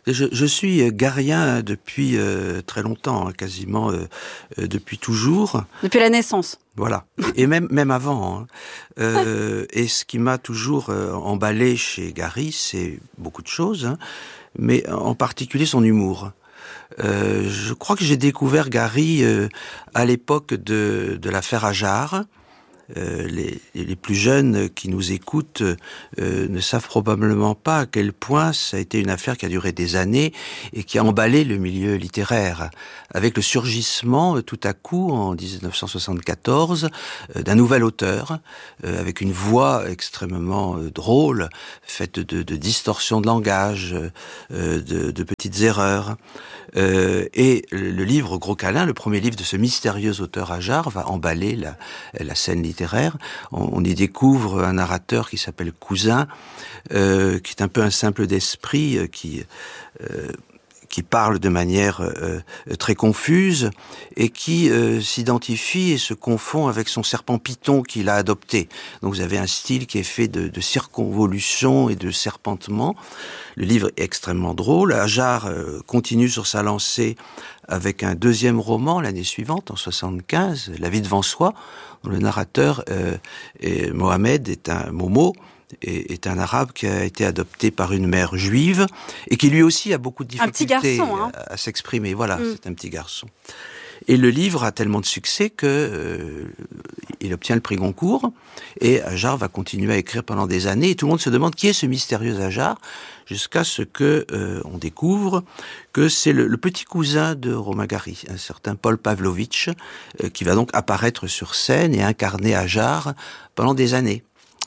Je, je suis garien depuis euh, très longtemps, hein, quasiment euh, euh, depuis toujours. Depuis la naissance. Voilà, et même même avant. Hein. Euh, et ce qui m'a toujours euh, emballé chez Gary, c'est beaucoup de choses, hein, mais en particulier son humour. Euh, je crois que j'ai découvert Gary euh, à l'époque de, de l'affaire Ajard. Euh, les, les plus jeunes qui nous écoutent euh, ne savent probablement pas à quel point ça a été une affaire qui a duré des années et qui a emballé le milieu littéraire, avec le surgissement euh, tout à coup en dix-neuf cent soixante-quatorze euh, d'un nouvel auteur euh, avec une voix extrêmement euh, drôle, faite de, de distorsions de langage, euh, de, de petites erreurs. Euh, et le, le livre Gros Câlin, le premier livre de ce mystérieux auteur Ajard, va emballer la, la scène littéraire. On, on y découvre un narrateur qui s'appelle Cousin, euh, qui est un peu un simple d'esprit, euh, qui... Euh, qui parle de manière euh, très confuse et qui euh, s'identifie et se confond avec son serpent Python qu'il a adopté. Donc vous avez un style qui est fait de, de circonvolution et de serpentement. Le livre est extrêmement drôle. Ajard euh, continue sur sa lancée avec un deuxième roman l'année suivante, en soixante-quinze, La vie devant soi, dont le narrateur euh, est, Mohamed est un Momo, est un arabe qui a été adopté par une mère juive et qui lui aussi a beaucoup de difficultés un petit garçon, hein. à, à s'exprimer. Voilà, mm. c'est un petit garçon. Et le livre a tellement de succès que euh, il obtient le prix Goncourt et Ajard va continuer à écrire pendant des années et tout le monde se demande qui est ce mystérieux Ajard, jusqu'à ce que euh, on découvre que c'est le, le petit cousin de Romain Gary, un certain Paul Pavlovitch, euh, qui va donc apparaître sur scène et incarner Ajard pendant des années.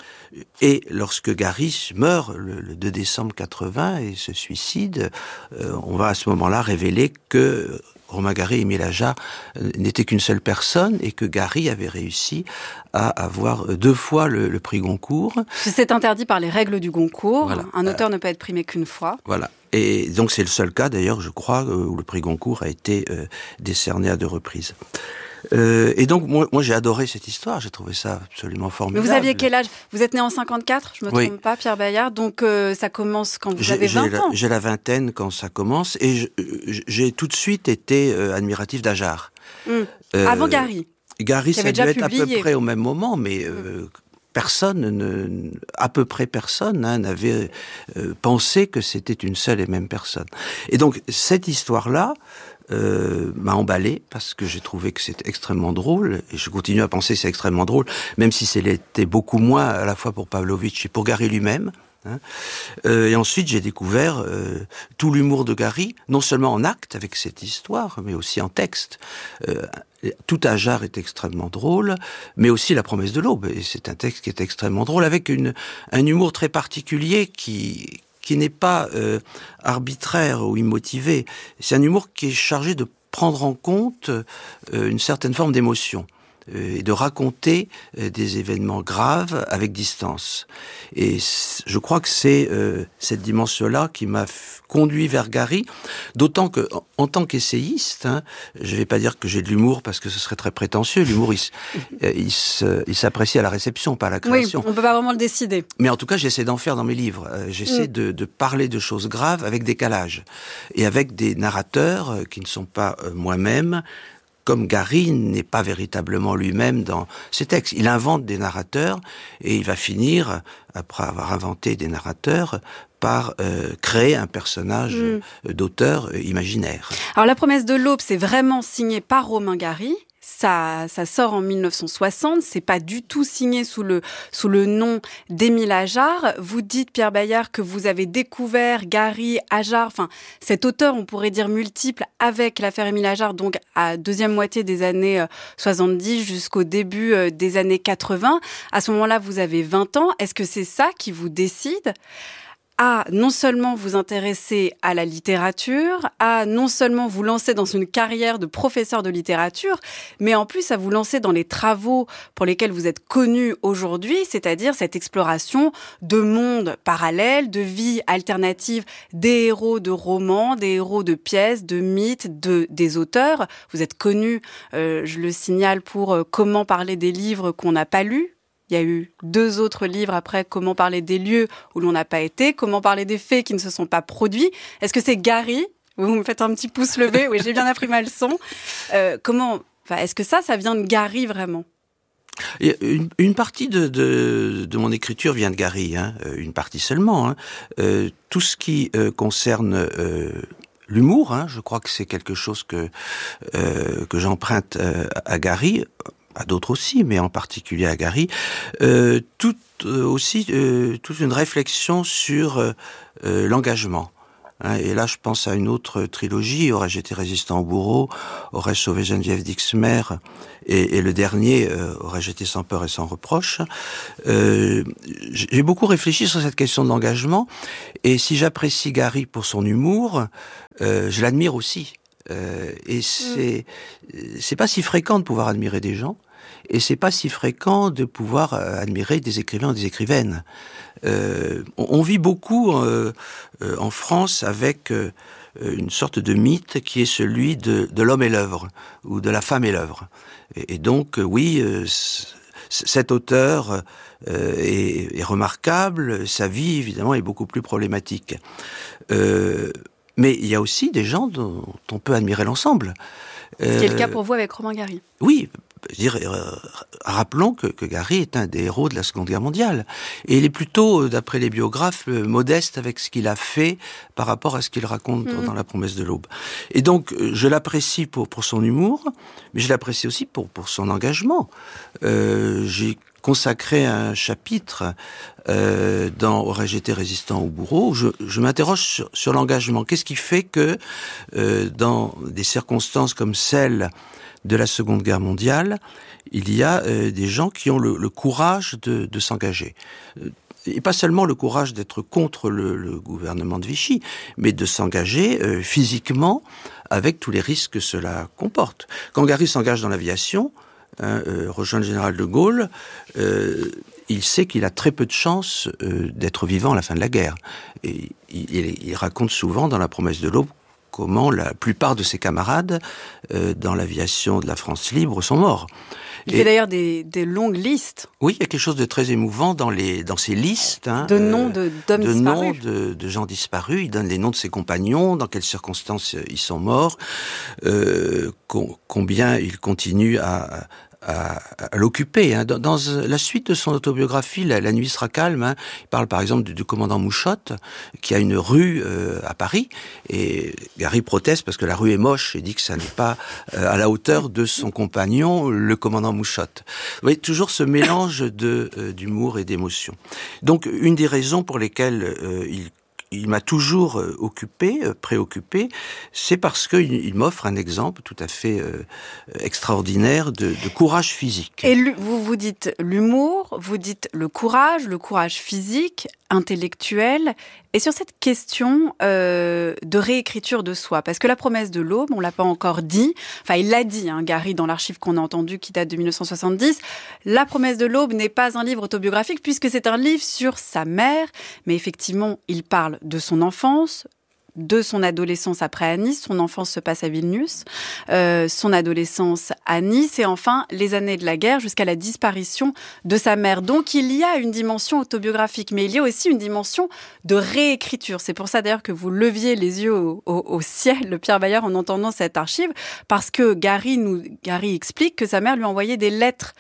Et lorsque Gary meurt le, le deux décembre quatre-vingts et se suicide, euh, on va à ce moment-là révéler que Romain Gary et Émile Ajard euh, n'étaient qu'une seule personne et que Gary avait réussi à avoir deux fois le, le prix Goncourt. C'est interdit par les règles du Goncourt. Voilà. Un auteur euh, ne peut être primé qu'une fois. Voilà. Et donc c'est le seul cas d'ailleurs, je crois, où le prix Goncourt a été euh, décerné à deux reprises. Euh, et donc, moi, moi, j'ai adoré cette histoire, j'ai trouvé ça absolument formidable. Mais vous aviez quel âge ? Vous êtes né en cinquante-quatre, je me oui. trompe pas, Pierre Bayard, donc euh, ça commence quand vous j'ai, avez vingt j'ai ans. La, j'ai la vingtaine quand ça commence, et je, j'ai tout de suite été euh, admiratif d'Ajard. Mmh. Euh, Avant Gary. Gary, ça devait être publié. à peu près au même moment, mais... Euh, mmh. Personne, ne, à peu près personne, hein, n'avait euh, pensé que c'était une seule et même personne. Et donc, cette histoire-là euh, m'a emballé, parce que j'ai trouvé que c'était extrêmement drôle, et je continue à penser que c'est extrêmement drôle, même si c'était beaucoup moins à la fois pour Pavlovitch et pour Gary lui-même. Hein. Euh, et ensuite, j'ai découvert euh, tout l'humour de Gary, non seulement en acte avec cette histoire, mais aussi en texte. Euh, tout Ajard est extrêmement drôle, mais aussi La promesse de l'aube. Et c'est un texte qui est extrêmement drôle, avec une, un humour très particulier qui, qui n'est pas euh, arbitraire ou immotivé. C'est un humour qui est chargé de prendre en compte euh, une certaine forme d'émotion et de raconter des événements graves avec distance. Et je crois que c'est euh, cette dimension-là qui m'a f- conduit vers Gary, d'autant que, en, en tant qu'essayiste, hein, je ne vais pas dire que j'ai de l'humour parce que ce serait très prétentieux, l'humour, il, il, se, il s'apprécie à la réception, pas à la création. Oui, on ne peut pas vraiment le décider. Mais en tout cas, j'essaie d'en faire dans mes livres. J'essaie mm. de, de parler de choses graves avec décalage, et avec des narrateurs qui ne sont pas euh, moi-même, comme Gary n'est pas véritablement lui-même dans ses textes. Il invente des narrateurs et il va finir, après avoir inventé des narrateurs, par euh, créer un personnage mmh. d'auteur imaginaire. Alors La promesse de l'aube, c'est vraiment signé par Romain Gary. Ça, ça sort en mille neuf cent soixante, c'est pas du tout signé sous le, sous le nom d'Émile Ajard. Vous dites, Pierre Bayard, que vous avez découvert Gary, Ajard, enfin, cet auteur, on pourrait dire multiple, avec l'affaire Émile Ajard, donc à deuxième moitié des années soixante-dix jusqu'au début des années quatre-vingts. À ce moment-là, vous avez vingt ans. Est-ce que c'est ça qui vous décide à non seulement vous intéresser à la littérature, à non seulement vous lancer dans une carrière de professeur de littérature, mais en plus à vous lancer dans les travaux pour lesquels vous êtes connu aujourd'hui, c'est-à-dire cette exploration de mondes parallèles, de vies alternatives des héros de romans, des héros de pièces, de mythes, de, des auteurs. Vous êtes connu, euh, je le signale, pour euh, Comment parler des livres qu'on n'a pas lus, Il y a eu deux autres livres après, comment parler des lieux où l'on n'a pas été, comment parler des faits qui ne se sont pas produits. Est-ce que c'est Gary ? Vous me faites un petit pouce levé, oui, j'ai bien appris ma leçon. Euh, comment, enfin, est-ce que ça, ça vient de Gary vraiment ? Une, une partie de, de, de mon écriture vient de Gary, hein, une partie seulement. Hein. Euh, tout ce qui euh, concerne euh, l'humour, hein, je crois que c'est quelque chose que, euh, que j'emprunte euh, à Gary, à d'autres aussi, mais en particulier à Gary, euh, tout euh, aussi euh, toute une réflexion sur euh, euh, l'engagement. Hein, et là, je pense à une autre trilogie, Aurais-je été résistant au bourreau, Aurais-je sauvé Geneviève Dixmer, et, et le dernier, euh, Aurais-je été sans peur et sans reproche. Euh, j'ai beaucoup réfléchi sur cette question de l'engagement, et si j'apprécie Gary pour son humour, euh, je l'admire aussi. Euh, et c'est c'est pas si fréquent de pouvoir admirer des gens, et c'est pas si fréquent de pouvoir euh, admirer des écrivains ou des écrivaines. Euh, on, on vit beaucoup euh, euh, en France avec euh, une sorte de mythe qui est celui de, de l'homme et l'œuvre, ou de la femme et l'œuvre. Et, et donc, euh, oui, euh, c- cet auteur euh, est, est remarquable, sa vie, évidemment, est beaucoup plus problématique. Euh, mais il y a aussi des gens dont on peut admirer l'ensemble. Ce qui est le cas pour vous avec Romain Gary. Oui, je dirais, euh, rappelons que, que Gary est un des héros de la Seconde Guerre mondiale. Et il est plutôt, d'après les biographes, euh, modeste avec ce qu'il a fait par rapport à ce qu'il raconte mmh. dans La Promesse de l'Aube. Et donc, je l'apprécie pour, pour son humour, mais je l'apprécie aussi pour, pour son engagement. Euh, j'ai consacré un chapitre euh, dans Aurais-je été résistant au bourreau, je, je m'interroge sur, sur l'engagement. Qu'est-ce qui fait que, euh, dans des circonstances comme celles de la Seconde Guerre mondiale, il y a euh, des gens qui ont le, le courage de, de s'engager. Et pas seulement le courage d'être contre le, le gouvernement de Vichy, mais de s'engager euh, physiquement avec tous les risques que cela comporte. Quand Gary s'engage dans l'aviation, hein, euh, rejoint le général de Gaulle, euh, il sait qu'il a très peu de chances euh, d'être vivant à la fin de la guerre. Et il, il, il raconte souvent dans La Promesse de l'Aube comment la plupart de ses camarades euh, dans l'aviation de la France libre sont morts. Il Et, fait d'ailleurs des, des longues listes. Oui, il y a quelque chose de très émouvant dans, les, dans ces listes. Hein, de noms de, d'hommes de disparus. noms de, de gens disparus. Il donne les noms de ses compagnons, dans quelles circonstances ils sont morts, euh, com- combien il continue à... à, à l'occuper. Hein. Dans, dans la suite de son autobiographie, La, la nuit sera calme, hein, il parle par exemple du, du commandant Mouchotte, qui a une rue euh, à Paris, et Gary proteste parce que la rue est moche et dit que ça n'est pas euh, à la hauteur de son compagnon, le commandant Mouchotte. Vous voyez, toujours ce mélange de, euh, d'humour et d'émotion. Donc, une des raisons pour lesquelles euh, il il m'a toujours euh, occupé, euh, préoccupé, c'est parce qu'il il m'offre un exemple tout à fait euh, extraordinaire de, de courage physique. Et vous vous dites l'humour, vous dites le courage, le courage physique, intellectuel, et sur cette question euh, de réécriture de soi, parce que La Promesse de l'Aube, on l'a pas encore dit, enfin il l'a dit, hein, Gary, dans l'archive qu'on a entendu qui date de dix-neuf cent soixante-dix, La Promesse de l'Aube n'est pas un livre autobiographique puisque c'est un livre sur sa mère, mais effectivement il parle de son enfance, de son adolescence après à Nice, son enfance se passe à Vilnius, euh, son adolescence à Nice et enfin les années de la guerre jusqu'à la disparition de sa mère. Donc il y a une dimension autobiographique, mais il y a aussi une dimension de réécriture. C'est pour ça d'ailleurs que vous leviez les yeux au, au, au ciel, Pierre Bayard, en entendant cette archive, parce que Gary, nous, Gary explique que sa mère lui envoyait des lettres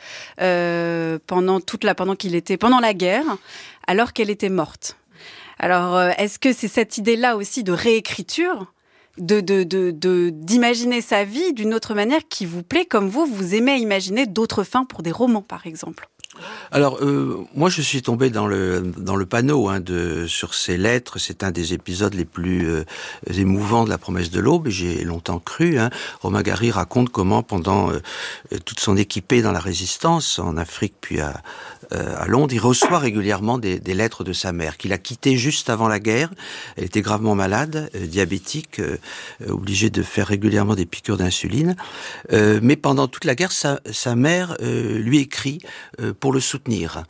euh, pendant toute la, pendant qu'il était, pendant la guerre, alors qu'elle était morte. Alors, est-ce que c'est cette idée-là aussi de réécriture, de, de, de, de, d'imaginer sa vie d'une autre manière qui vous plaît, comme vous, vous aimez imaginer d'autres fins pour des romans, par exemple ? Alors, euh, moi, je suis tombé dans le dans le panneau hein, de sur ces lettres. C'est un des épisodes les plus euh, émouvants de La Promesse de l'Aube. Et j'ai longtemps cru. Hein. Romain Gary raconte comment, pendant euh, toute son équipée dans la Résistance, en Afrique puis à, euh, à Londres, il reçoit régulièrement des, des lettres de sa mère, qu'il a quittée juste avant la guerre. Elle était gravement malade, euh, diabétique, euh, obligée de faire régulièrement des piqûres d'insuline. Euh, mais pendant toute la guerre, sa, sa mère euh, lui écrit euh, pour le soutenir.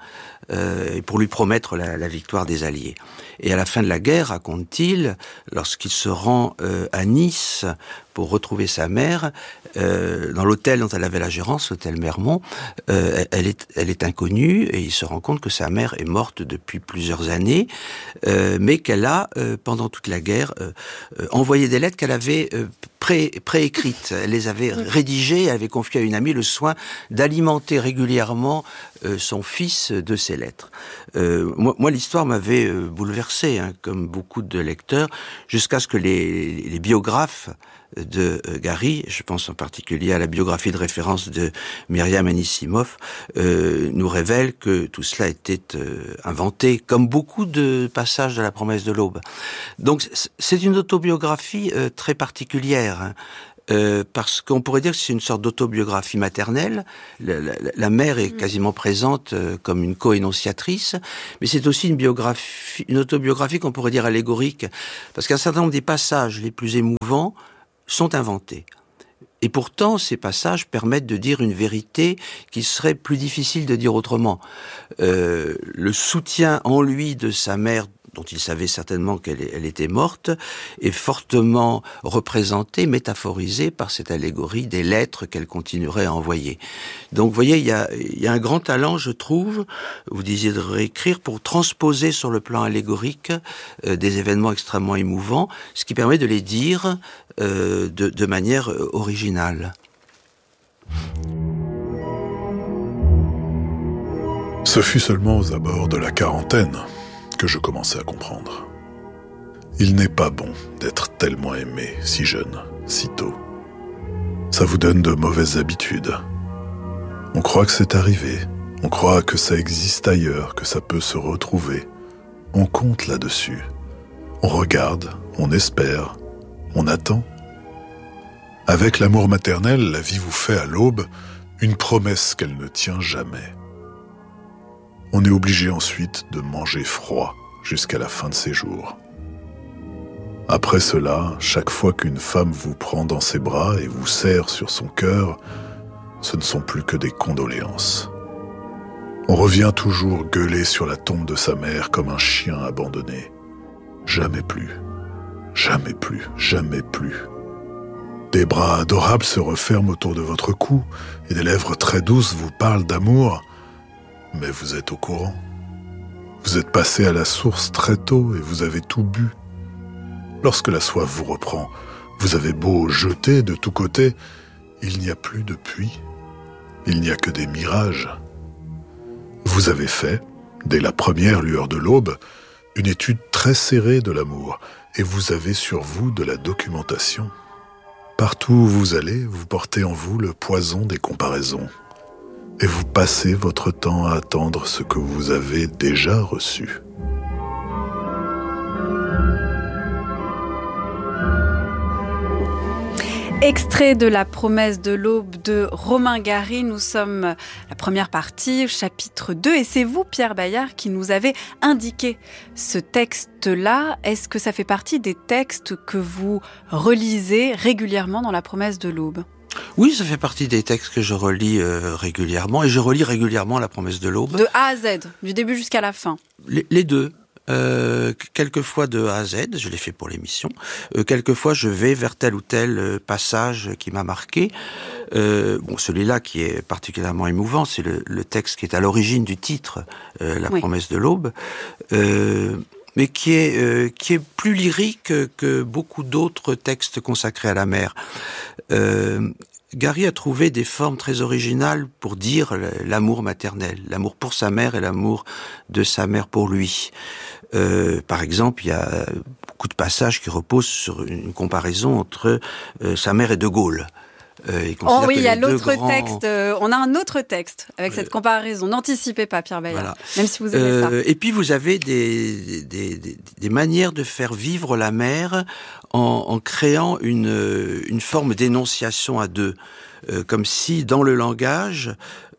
euh, et pour lui promettre la, la victoire des Alliés. Et à la fin de la guerre, raconte-t-il, lorsqu'il se rend euh, à Nice pour retrouver sa mère, euh, dans l'hôtel dont elle avait la gérance, l'hôtel Mermont, euh, elle, est, elle est inconnue et il se rend compte que sa mère est morte depuis plusieurs années, euh, mais qu'elle a, euh, pendant toute la guerre, euh, euh, envoyé des lettres qu'elle avait euh, pré, préécrites. Elle les avait rédigées, elle avait confié à une amie le soin d'alimenter régulièrement euh, son fils de ces lettres. Euh, moi, moi, l'histoire m'avait euh, bouleversé, hein, comme beaucoup de lecteurs, jusqu'à ce que les, les biographes de euh, Gary, je pense en particulier à la biographie de référence de Myriam Anissimov, euh, nous révèle que tout cela était euh, inventé, comme beaucoup de passages de La Promesse de l'Aube. Donc c'est une autobiographie euh, très particulière, hein. Euh, parce qu'on pourrait dire que c'est une sorte d'autobiographie maternelle. La, la, la mère est quasiment présente euh, comme une co-énonciatrice, mais c'est aussi une biographie, une autobiographie qu'on pourrait dire allégorique, parce qu'un certain nombre des passages les plus émouvants sont inventés. Et pourtant, ces passages permettent de dire une vérité qui serait plus difficile de dire autrement. Euh, le soutien en lui de sa mère, dont il savait certainement qu'elle elle était morte, est fortement représenté, métaphorisé par cette allégorie des lettres qu'elle continuerait à envoyer. Donc, vous voyez, il y a, il y a un grand talent, je trouve, vous disiez de réécrire, pour transposer sur le plan allégorique euh, des événements extrêmement émouvants, ce qui permet de les dire euh, de, de manière originale. Ce fut seulement aux abords de la quarantaine que je commençais à comprendre. Il n'est pas bon d'être tellement aimé si jeune, si tôt. Ça vous donne de mauvaises habitudes. On croit que c'est arrivé, on croit que ça existe ailleurs, que ça peut se retrouver. On compte là-dessus. On regarde, on espère, on attend. Avec l'amour maternel, la vie vous fait à l'aube une promesse qu'elle ne tient jamais. On est obligé ensuite de manger froid jusqu'à la fin de ses jours. Après cela, chaque fois qu'une femme vous prend dans ses bras et vous serre sur son cœur, ce ne sont plus que des condoléances. On revient toujours gueuler sur la tombe de sa mère comme un chien abandonné. Jamais plus, jamais plus, jamais plus. Des bras adorables se referment autour de votre cou et des lèvres très douces vous parlent d'amour. Mais vous êtes au courant. Vous êtes passé à la source très tôt et vous avez tout bu. Lorsque la soif vous reprend, vous avez beau jeter de tous côtés, il n'y a plus de puits. Il n'y a que des mirages. Vous avez fait, dès la première lueur de l'aube, une étude très serrée de l'amour et vous avez sur vous de la documentation. Partout où vous allez, vous portez en vous le poison des comparaisons. Et vous passez votre temps à attendre ce que vous avez déjà reçu. Extrait de La Promesse de l'Aube de Romain Gary. Nous sommes la première partie, chapitre deux. Et c'est vous, Pierre Bayard, qui nous avez indiqué ce texte-là. Est-ce que ça fait partie des textes que vous relisez régulièrement dans La Promesse de l'Aube ? Oui, ça fait partie des textes que je relis euh, régulièrement, et je relis régulièrement La Promesse de l'Aube. De A à Z, du début jusqu'à la fin. Les, les deux. Euh, quelquefois de A à Z, je l'ai fait pour l'émission. Euh, quelquefois, je vais vers tel ou tel euh, passage qui m'a marqué. Euh, bon, celui-là qui est particulièrement émouvant, c'est le, le texte qui est à l'origine du titre, euh, La oui. Promesse de l'Aube. Euh, mais qui est euh, qui est plus lyrique que beaucoup d'autres textes consacrés à la mer. Euh, Gary a trouvé des formes très originales pour dire l'amour maternel, l'amour pour sa mère et l'amour de sa mère pour lui. Euh, par exemple, il y a beaucoup de passages qui reposent sur une comparaison entre euh, sa mère et De Gaulle. Euh, oh oui, il y a l'autre grands... texte. Euh, on a un autre texte avec euh, cette comparaison. N'anticipez pas, Pierre Bayard, voilà. Même si vous aimez euh, ça. Et puis vous avez des, des, des, des manières de faire vivre la mer en, en créant une, une forme d'énonciation à deux, euh, comme si dans le langage,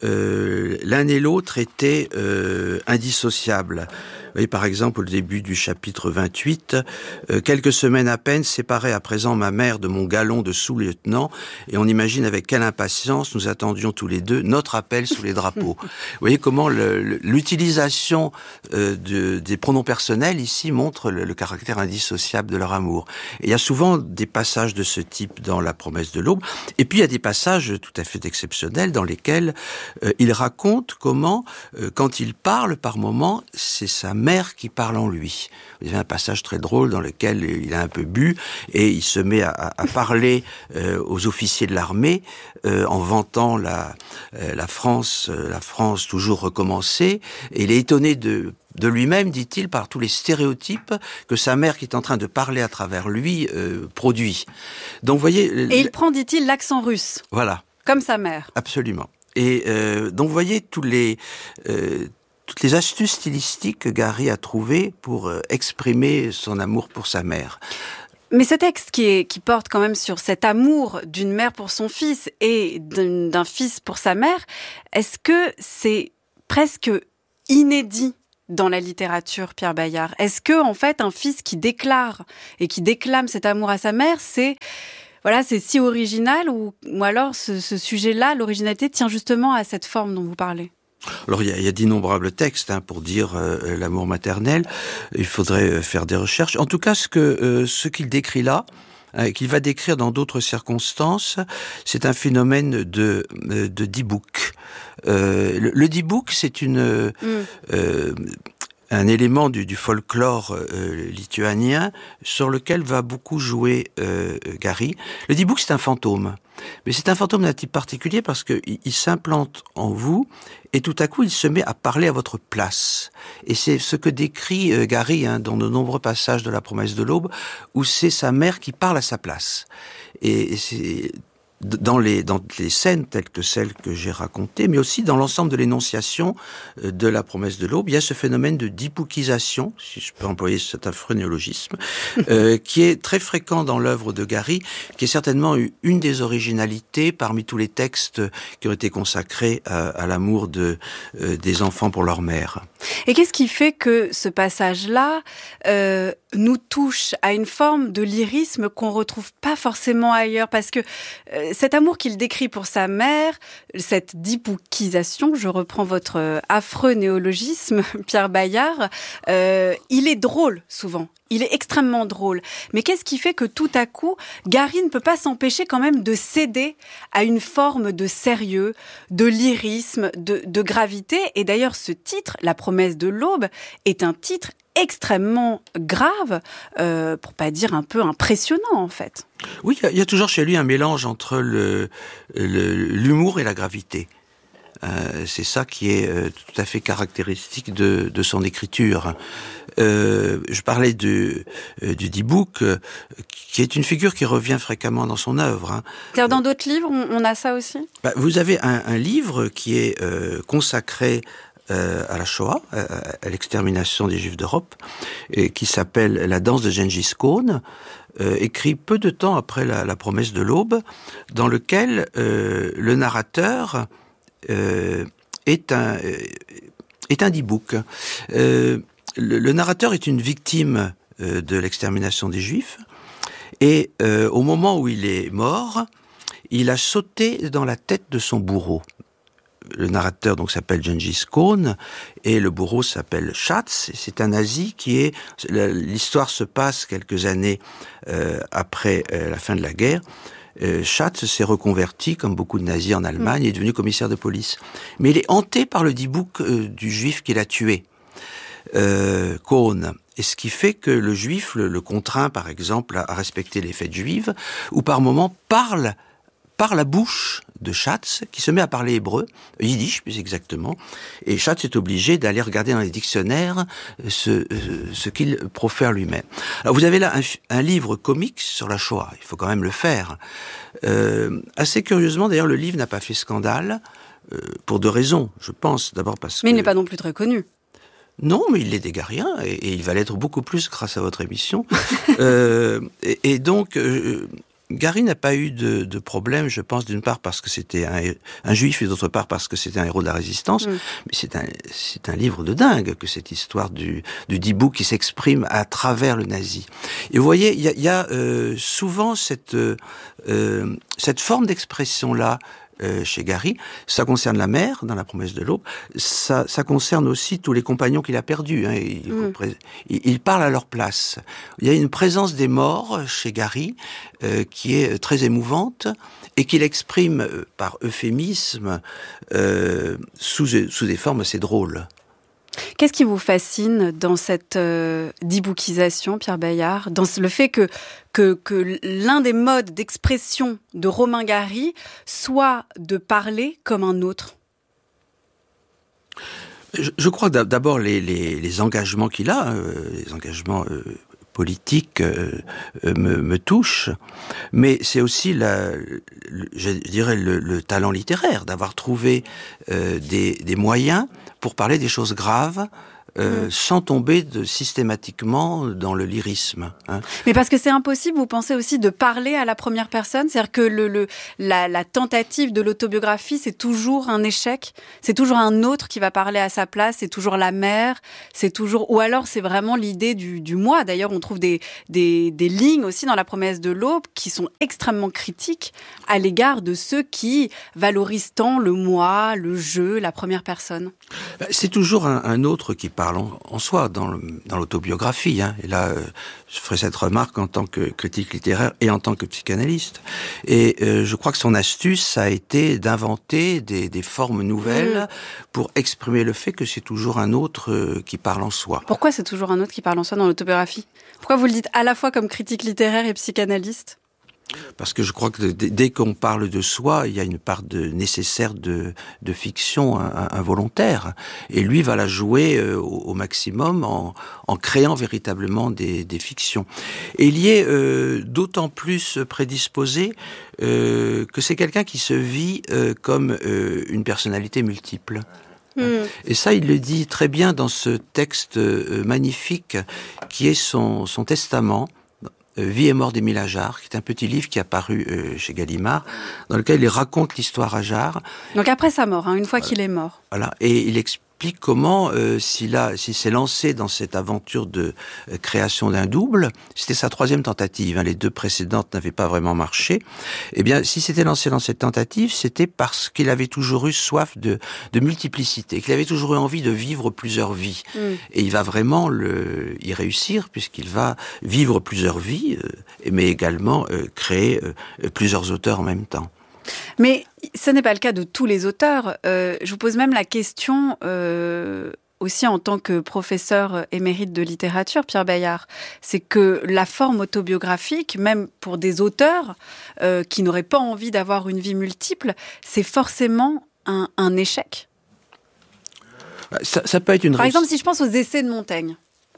euh, l'un et l'autre étaient euh, indissociables. Vous voyez, par exemple, au début du chapitre vingt-huit, euh, quelques semaines à peine séparait à présent ma mère de mon galon de sous-lieutenant, et on imagine avec quelle impatience nous attendions tous les deux notre appel sous les drapeaux. Vous voyez comment le, le, l'utilisation euh, de, des pronoms personnels ici montre le, le caractère indissociable de leur amour. Et il y a souvent des passages de ce type dans La promesse de l'aube, et puis il y a des passages tout à fait exceptionnels dans lesquels euh, il raconte comment, euh, quand il parle par moments, c'est sa mère qui parle en lui. Vous avez un passage très drôle dans lequel il a un peu bu et il se met à, à parler euh, aux officiers de l'armée euh, en vantant la, euh, la France, euh, la France toujours recommencée. Et il est étonné de de lui-même, dit-il, par tous les stéréotypes que sa mère, qui est en train de parler à travers lui, euh, produit. Donc, vous voyez. Et il prend, dit-il, l'accent russe. Voilà. Comme sa mère. Absolument. Et euh, donc, vous voyez tous les euh, toutes les astuces stylistiques que Gary a trouvées pour euh, exprimer son amour pour sa mère. Mais ce texte qui, est, qui porte quand même sur cet amour d'une mère pour son fils et d'un, d'un fils pour sa mère, est-ce que c'est presque inédit dans la littérature, Pierre Bayard? Est-ce que, en fait, un fils qui déclare et qui déclame cet amour à sa mère, c'est, voilà, c'est si original, ou, ou alors ce, ce sujet-là, l'originalité, tient justement à cette forme dont vous parlez? Alors, il y a, il y a d'innombrables textes hein, pour dire euh, l'amour maternel. Il faudrait faire des recherches. En tout cas, ce que euh, ce qu'il décrit là, hein, qu'il va décrire dans d'autres circonstances, c'est un phénomène de de dibouk. Euh, le, le dibouk, c'est une mm. euh, un élément du, du folklore euh, lituanien sur lequel va beaucoup jouer euh, Gary. Le dibouk, c'est un fantôme. Mais c'est un fantôme d'un type particulier parce qu'il il s'implante en vous et tout à coup il se met à parler à votre place. Et c'est ce que décrit euh, Gary hein, dans de nombreux passages de La promesse de l'aube, où c'est sa mère qui parle à sa place. Et, et c'est dans les, dans les scènes telles que celles que j'ai racontées, mais aussi dans l'ensemble de l'énonciation de La promesse de l'aube, il y a ce phénomène de diboukisation, si je peux employer cet affreux néologisme, euh, qui est très fréquent dans l'œuvre de Gary, qui est certainement une des originalités parmi tous les textes qui ont été consacrés à, à l'amour de, euh, des enfants pour leur mère. Et qu'est-ce qui fait que ce passage-là euh, nous touche à une forme de lyrisme qu'on retrouve pas forcément ailleurs? Parce que euh, cet amour qu'il décrit pour sa mère, cette diboukisation, je reprends votre affreux néologisme, Pierre Bayard, euh, il est drôle souvent. Il est extrêmement drôle. Mais qu'est-ce qui fait que tout à coup, Gary ne peut pas s'empêcher quand même de céder à une forme de sérieux, de lyrisme, de, de gravité? Et d'ailleurs, ce titre, La promesse de l'aube, est un titre extrêmement grave, euh, pour pas dire un peu impressionnant en fait. Oui, il y, y a toujours chez lui un mélange entre le, le, l'humour et la gravité. Euh, c'est ça qui est euh, tout à fait caractéristique de, de son écriture. Euh, je parlais du, euh, du dibouk, euh, qui est une figure qui revient fréquemment dans son œuvre. Hein. Dans d'autres livres, on, on a ça aussi? Bah, vous avez un, un livre qui est euh, consacré euh, à la Shoah, à, à l'extermination des Juifs d'Europe, et qui s'appelle La danse de Gengis Khan, euh, écrit peu de temps après la, la promesse de l'aube, dans lequel euh, le narrateur euh, est un euh, est un dibouk. Euh, le, le narrateur est une victime euh, de l'extermination des Juifs, et euh, au moment où il est mort, il a sauté dans la tête de son bourreau. Le narrateur donc s'appelle Gengis Khan et le bourreau s'appelle Schatz. C'est un nazi qui est... L'histoire se passe quelques années euh, après euh, la fin de la guerre. Euh, Schatz s'est reconverti, comme beaucoup de nazis en Allemagne, mmh. et est devenu commissaire de police. Mais il est hanté par le dibouk euh, du juif qu'il a tué, euh, Khan. Et ce qui fait que le juif le, le contraint, par exemple, à, à respecter les fêtes juives, ou par moments parle par la bouche de Schatz, qui se met à parler hébreu, yiddish plus exactement, et Schatz est obligé d'aller regarder dans les dictionnaires ce, ce qu'il profère lui-même. Alors vous avez là un, un livre comique sur la Shoah, il faut quand même le faire. Euh, assez curieusement, d'ailleurs, le livre n'a pas fait scandale, euh, pour deux raisons, je pense. D'abord parce Mais que... il n'est pas non plus très connu. Non, mais il est dégarien, et, et il va l'être beaucoup plus grâce à votre émission. euh, et, et donc, euh, Gary n'a pas eu de, de problème, je pense, d'une part parce que c'était un, un juif, et d'autre part parce que c'était un héros de la résistance. Mm. Mais c'est un, c'est un livre de dingue, que cette histoire du, du dibou qui s'exprime à travers le nazi. Et vous voyez, il y a, y a euh, souvent cette, euh, cette forme d'expression-là, Euh, chez Gary. Ça concerne la mère, dans La promesse de l'aube. Ça, ça concerne aussi tous les compagnons qu'il a perdus. Hein. Il, mm. pré... il, il parle à leur place. Il y a une présence des morts chez Gary euh, qui est très émouvante et qu'il exprime euh, par euphémisme euh, sous, sous des formes assez drôles. Qu'est-ce qui vous fascine dans cette euh, diboukisation, Pierre Bayard, dans le fait que, que, que l'un des modes d'expression de Romain Gary soit de parler comme un autre ? Je, je crois d'abord les, les, les engagements qu'il a, euh, les engagements euh, politiques euh, euh, me, me touchent, mais c'est aussi, la, le, je dirais, le, le talent littéraire, d'avoir trouvé euh, des, des moyens pour parler des choses graves, Euh, mmh. sans tomber de, systématiquement dans le lyrisme. Hein. Mais parce que c'est impossible, vous pensez aussi de parler à la première personne, c'est-à-dire que le, le, la, la tentative de l'autobiographie, c'est toujours un échec, c'est toujours un autre qui va parler à sa place, c'est toujours la mère, c'est toujours, ou alors c'est vraiment l'idée du, du moi. D'ailleurs, on trouve des, des, des lignes aussi dans La promesse de l'aube qui sont extrêmement critiques à l'égard de ceux qui valorisent tant le moi, le jeu, la première personne. C'est toujours un, un autre qui parle en, en soi, dans, le, dans l'autobiographie. Hein. Et là, euh, je ferai cette remarque en tant que critique littéraire et en tant que psychanalyste. Et euh, je crois que son astuce, ça a été d'inventer des, des formes nouvelles mmh. pour exprimer le fait que c'est toujours un autre euh, qui parle en soi. Pourquoi c'est toujours un autre qui parle en soi dans l'autobiographie ? Pourquoi vous le dites à la fois comme critique littéraire et psychanalyste ? Parce que je crois que dès qu'on parle de soi, il y a une part de nécessaire de, de fiction involontaire. Et lui va la jouer au, au maximum en, en créant véritablement des, des fictions. Et il y est euh, d'autant plus prédisposé euh, que c'est quelqu'un qui se vit euh, comme euh, une personnalité multiple. Mmh. Et ça, il le dit très bien dans ce texte euh, magnifique qui est son, son testament. Vie et mort d'Émile Ajar, qui est un petit livre qui est apparu euh, chez Gallimard, dans lequel il raconte l'histoire Ajar. Donc après sa mort, hein, une fois voilà. qu'il est mort. Voilà, et il explique comment, euh, s'il a, s'il s'est lancé dans cette aventure de euh, création d'un double, c'était sa troisième tentative, hein, les deux précédentes n'avaient pas vraiment marché, eh bien, s'il s'était lancé dans cette tentative, c'était parce qu'il avait toujours eu soif de, de multiplicité, qu'il avait toujours eu envie de vivre plusieurs vies. Mm. Et il va vraiment le, y réussir, puisqu'il va vivre plusieurs vies, euh, mais également euh, créer euh, plusieurs auteurs en même temps. Mais ce n'est pas le cas de tous les auteurs. Euh, je vous pose même la question, euh, aussi en tant que professeur émérite de littérature, Pierre Bayard, c'est que la forme autobiographique, même pour des auteurs euh, qui n'auraient pas envie d'avoir une vie multiple, c'est forcément un, un échec. Ça, ça peut être une Par exemple, si je pense aux essais de Montaigne.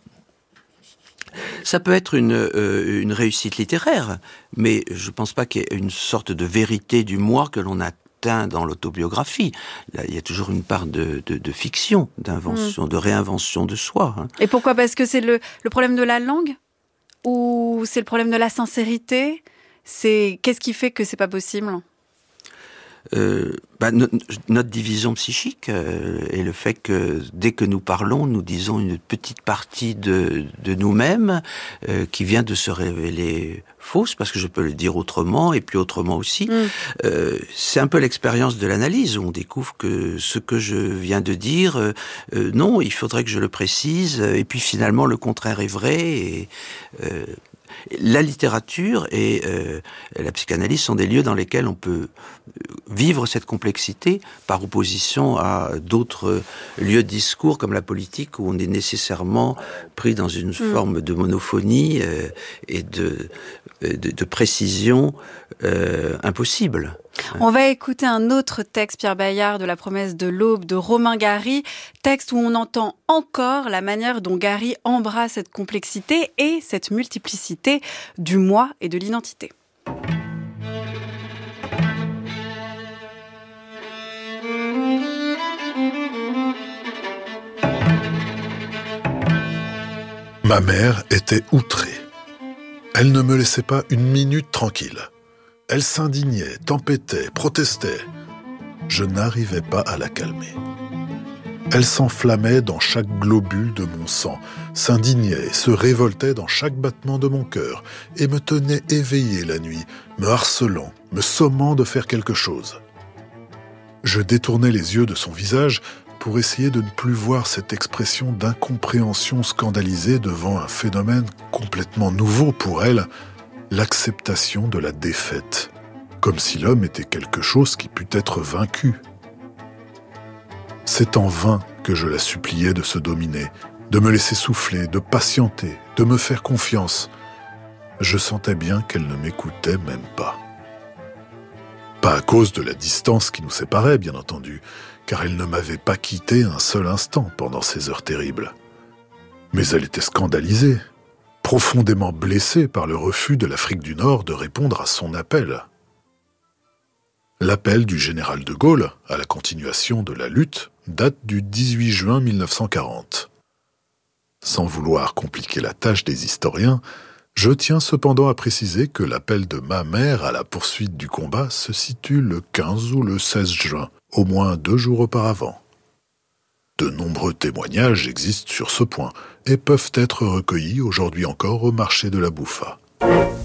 Ça peut être une, euh, une réussite littéraire, mais je ne pense pas qu'il y ait une sorte de vérité du moi que l'on atteint dans l'autobiographie. Là, il y a toujours une part de, de, de fiction, d'invention, mmh. de réinvention de soi. Hein. Et pourquoi ? Parce que c'est le, le problème de la langue ? Ou c'est le problème de la sincérité ? C'est, qu'est-ce qui fait que c'est pas possible ? Euh, bah, no, notre division psychique euh, et le fait que dès que nous parlons, nous disons une petite partie de, de nous-mêmes euh, qui vient de se révéler fausse, parce que je peux le dire autrement et puis autrement aussi. Mm. Euh, c'est un peu l'expérience de l'analyse où on découvre que ce que je viens de dire, euh, euh, non, il faudrait que je le précise, et puis finalement le contraire est vrai. Et, euh, la littérature et euh, la psychanalyse sont des lieux dans lesquels on peut vivre cette complexité par opposition à d'autres lieux de discours comme la politique où on est nécessairement pris dans une mmh. forme de monophonie euh, et de, de, de précision euh, impossible. On va écouter un autre texte, Pierre Bayard, de La promesse de l'aube, de Romain Gary, texte où on entend encore la manière dont Gary embrasse cette complexité et cette multiplicité du moi et de l'identité. Ma mère était outrée. Elle ne me laissait pas une minute tranquille. Elle s'indignait, tempêtait, protestait. Je n'arrivais pas à la calmer. Elle s'enflammait dans chaque globule de mon sang, s'indignait, se révoltait dans chaque battement de mon cœur et me tenait éveillé la nuit, me harcelant, me sommant de faire quelque chose. Je détournais les yeux de son visage pour essayer de ne plus voir cette expression d'incompréhension scandalisée devant un phénomène complètement nouveau pour elle, l'acceptation de la défaite, comme si l'homme était quelque chose qui pût être vaincu. C'est en vain que je la suppliais de se dominer, de me laisser souffler, de patienter, de me faire confiance. Je sentais bien qu'elle ne m'écoutait même pas. Pas à cause de la distance qui nous séparait, bien entendu, car elle ne m'avait pas quitté un seul instant pendant ces heures terribles. Mais elle était scandalisée, profondément blessée par le refus de l'Afrique du Nord de répondre à son appel. L'appel du général de Gaulle à la continuation de la lutte date du dix-huit juin mille neuf cent quarante. Sans vouloir compliquer la tâche des historiens, je tiens cependant à préciser que l'appel de ma mère à la poursuite du combat se situe le quinze ou le seize juin, au moins deux jours auparavant. De nombreux témoignages existent sur ce point et peuvent être recueillis aujourd'hui encore au marché de la Bouffa.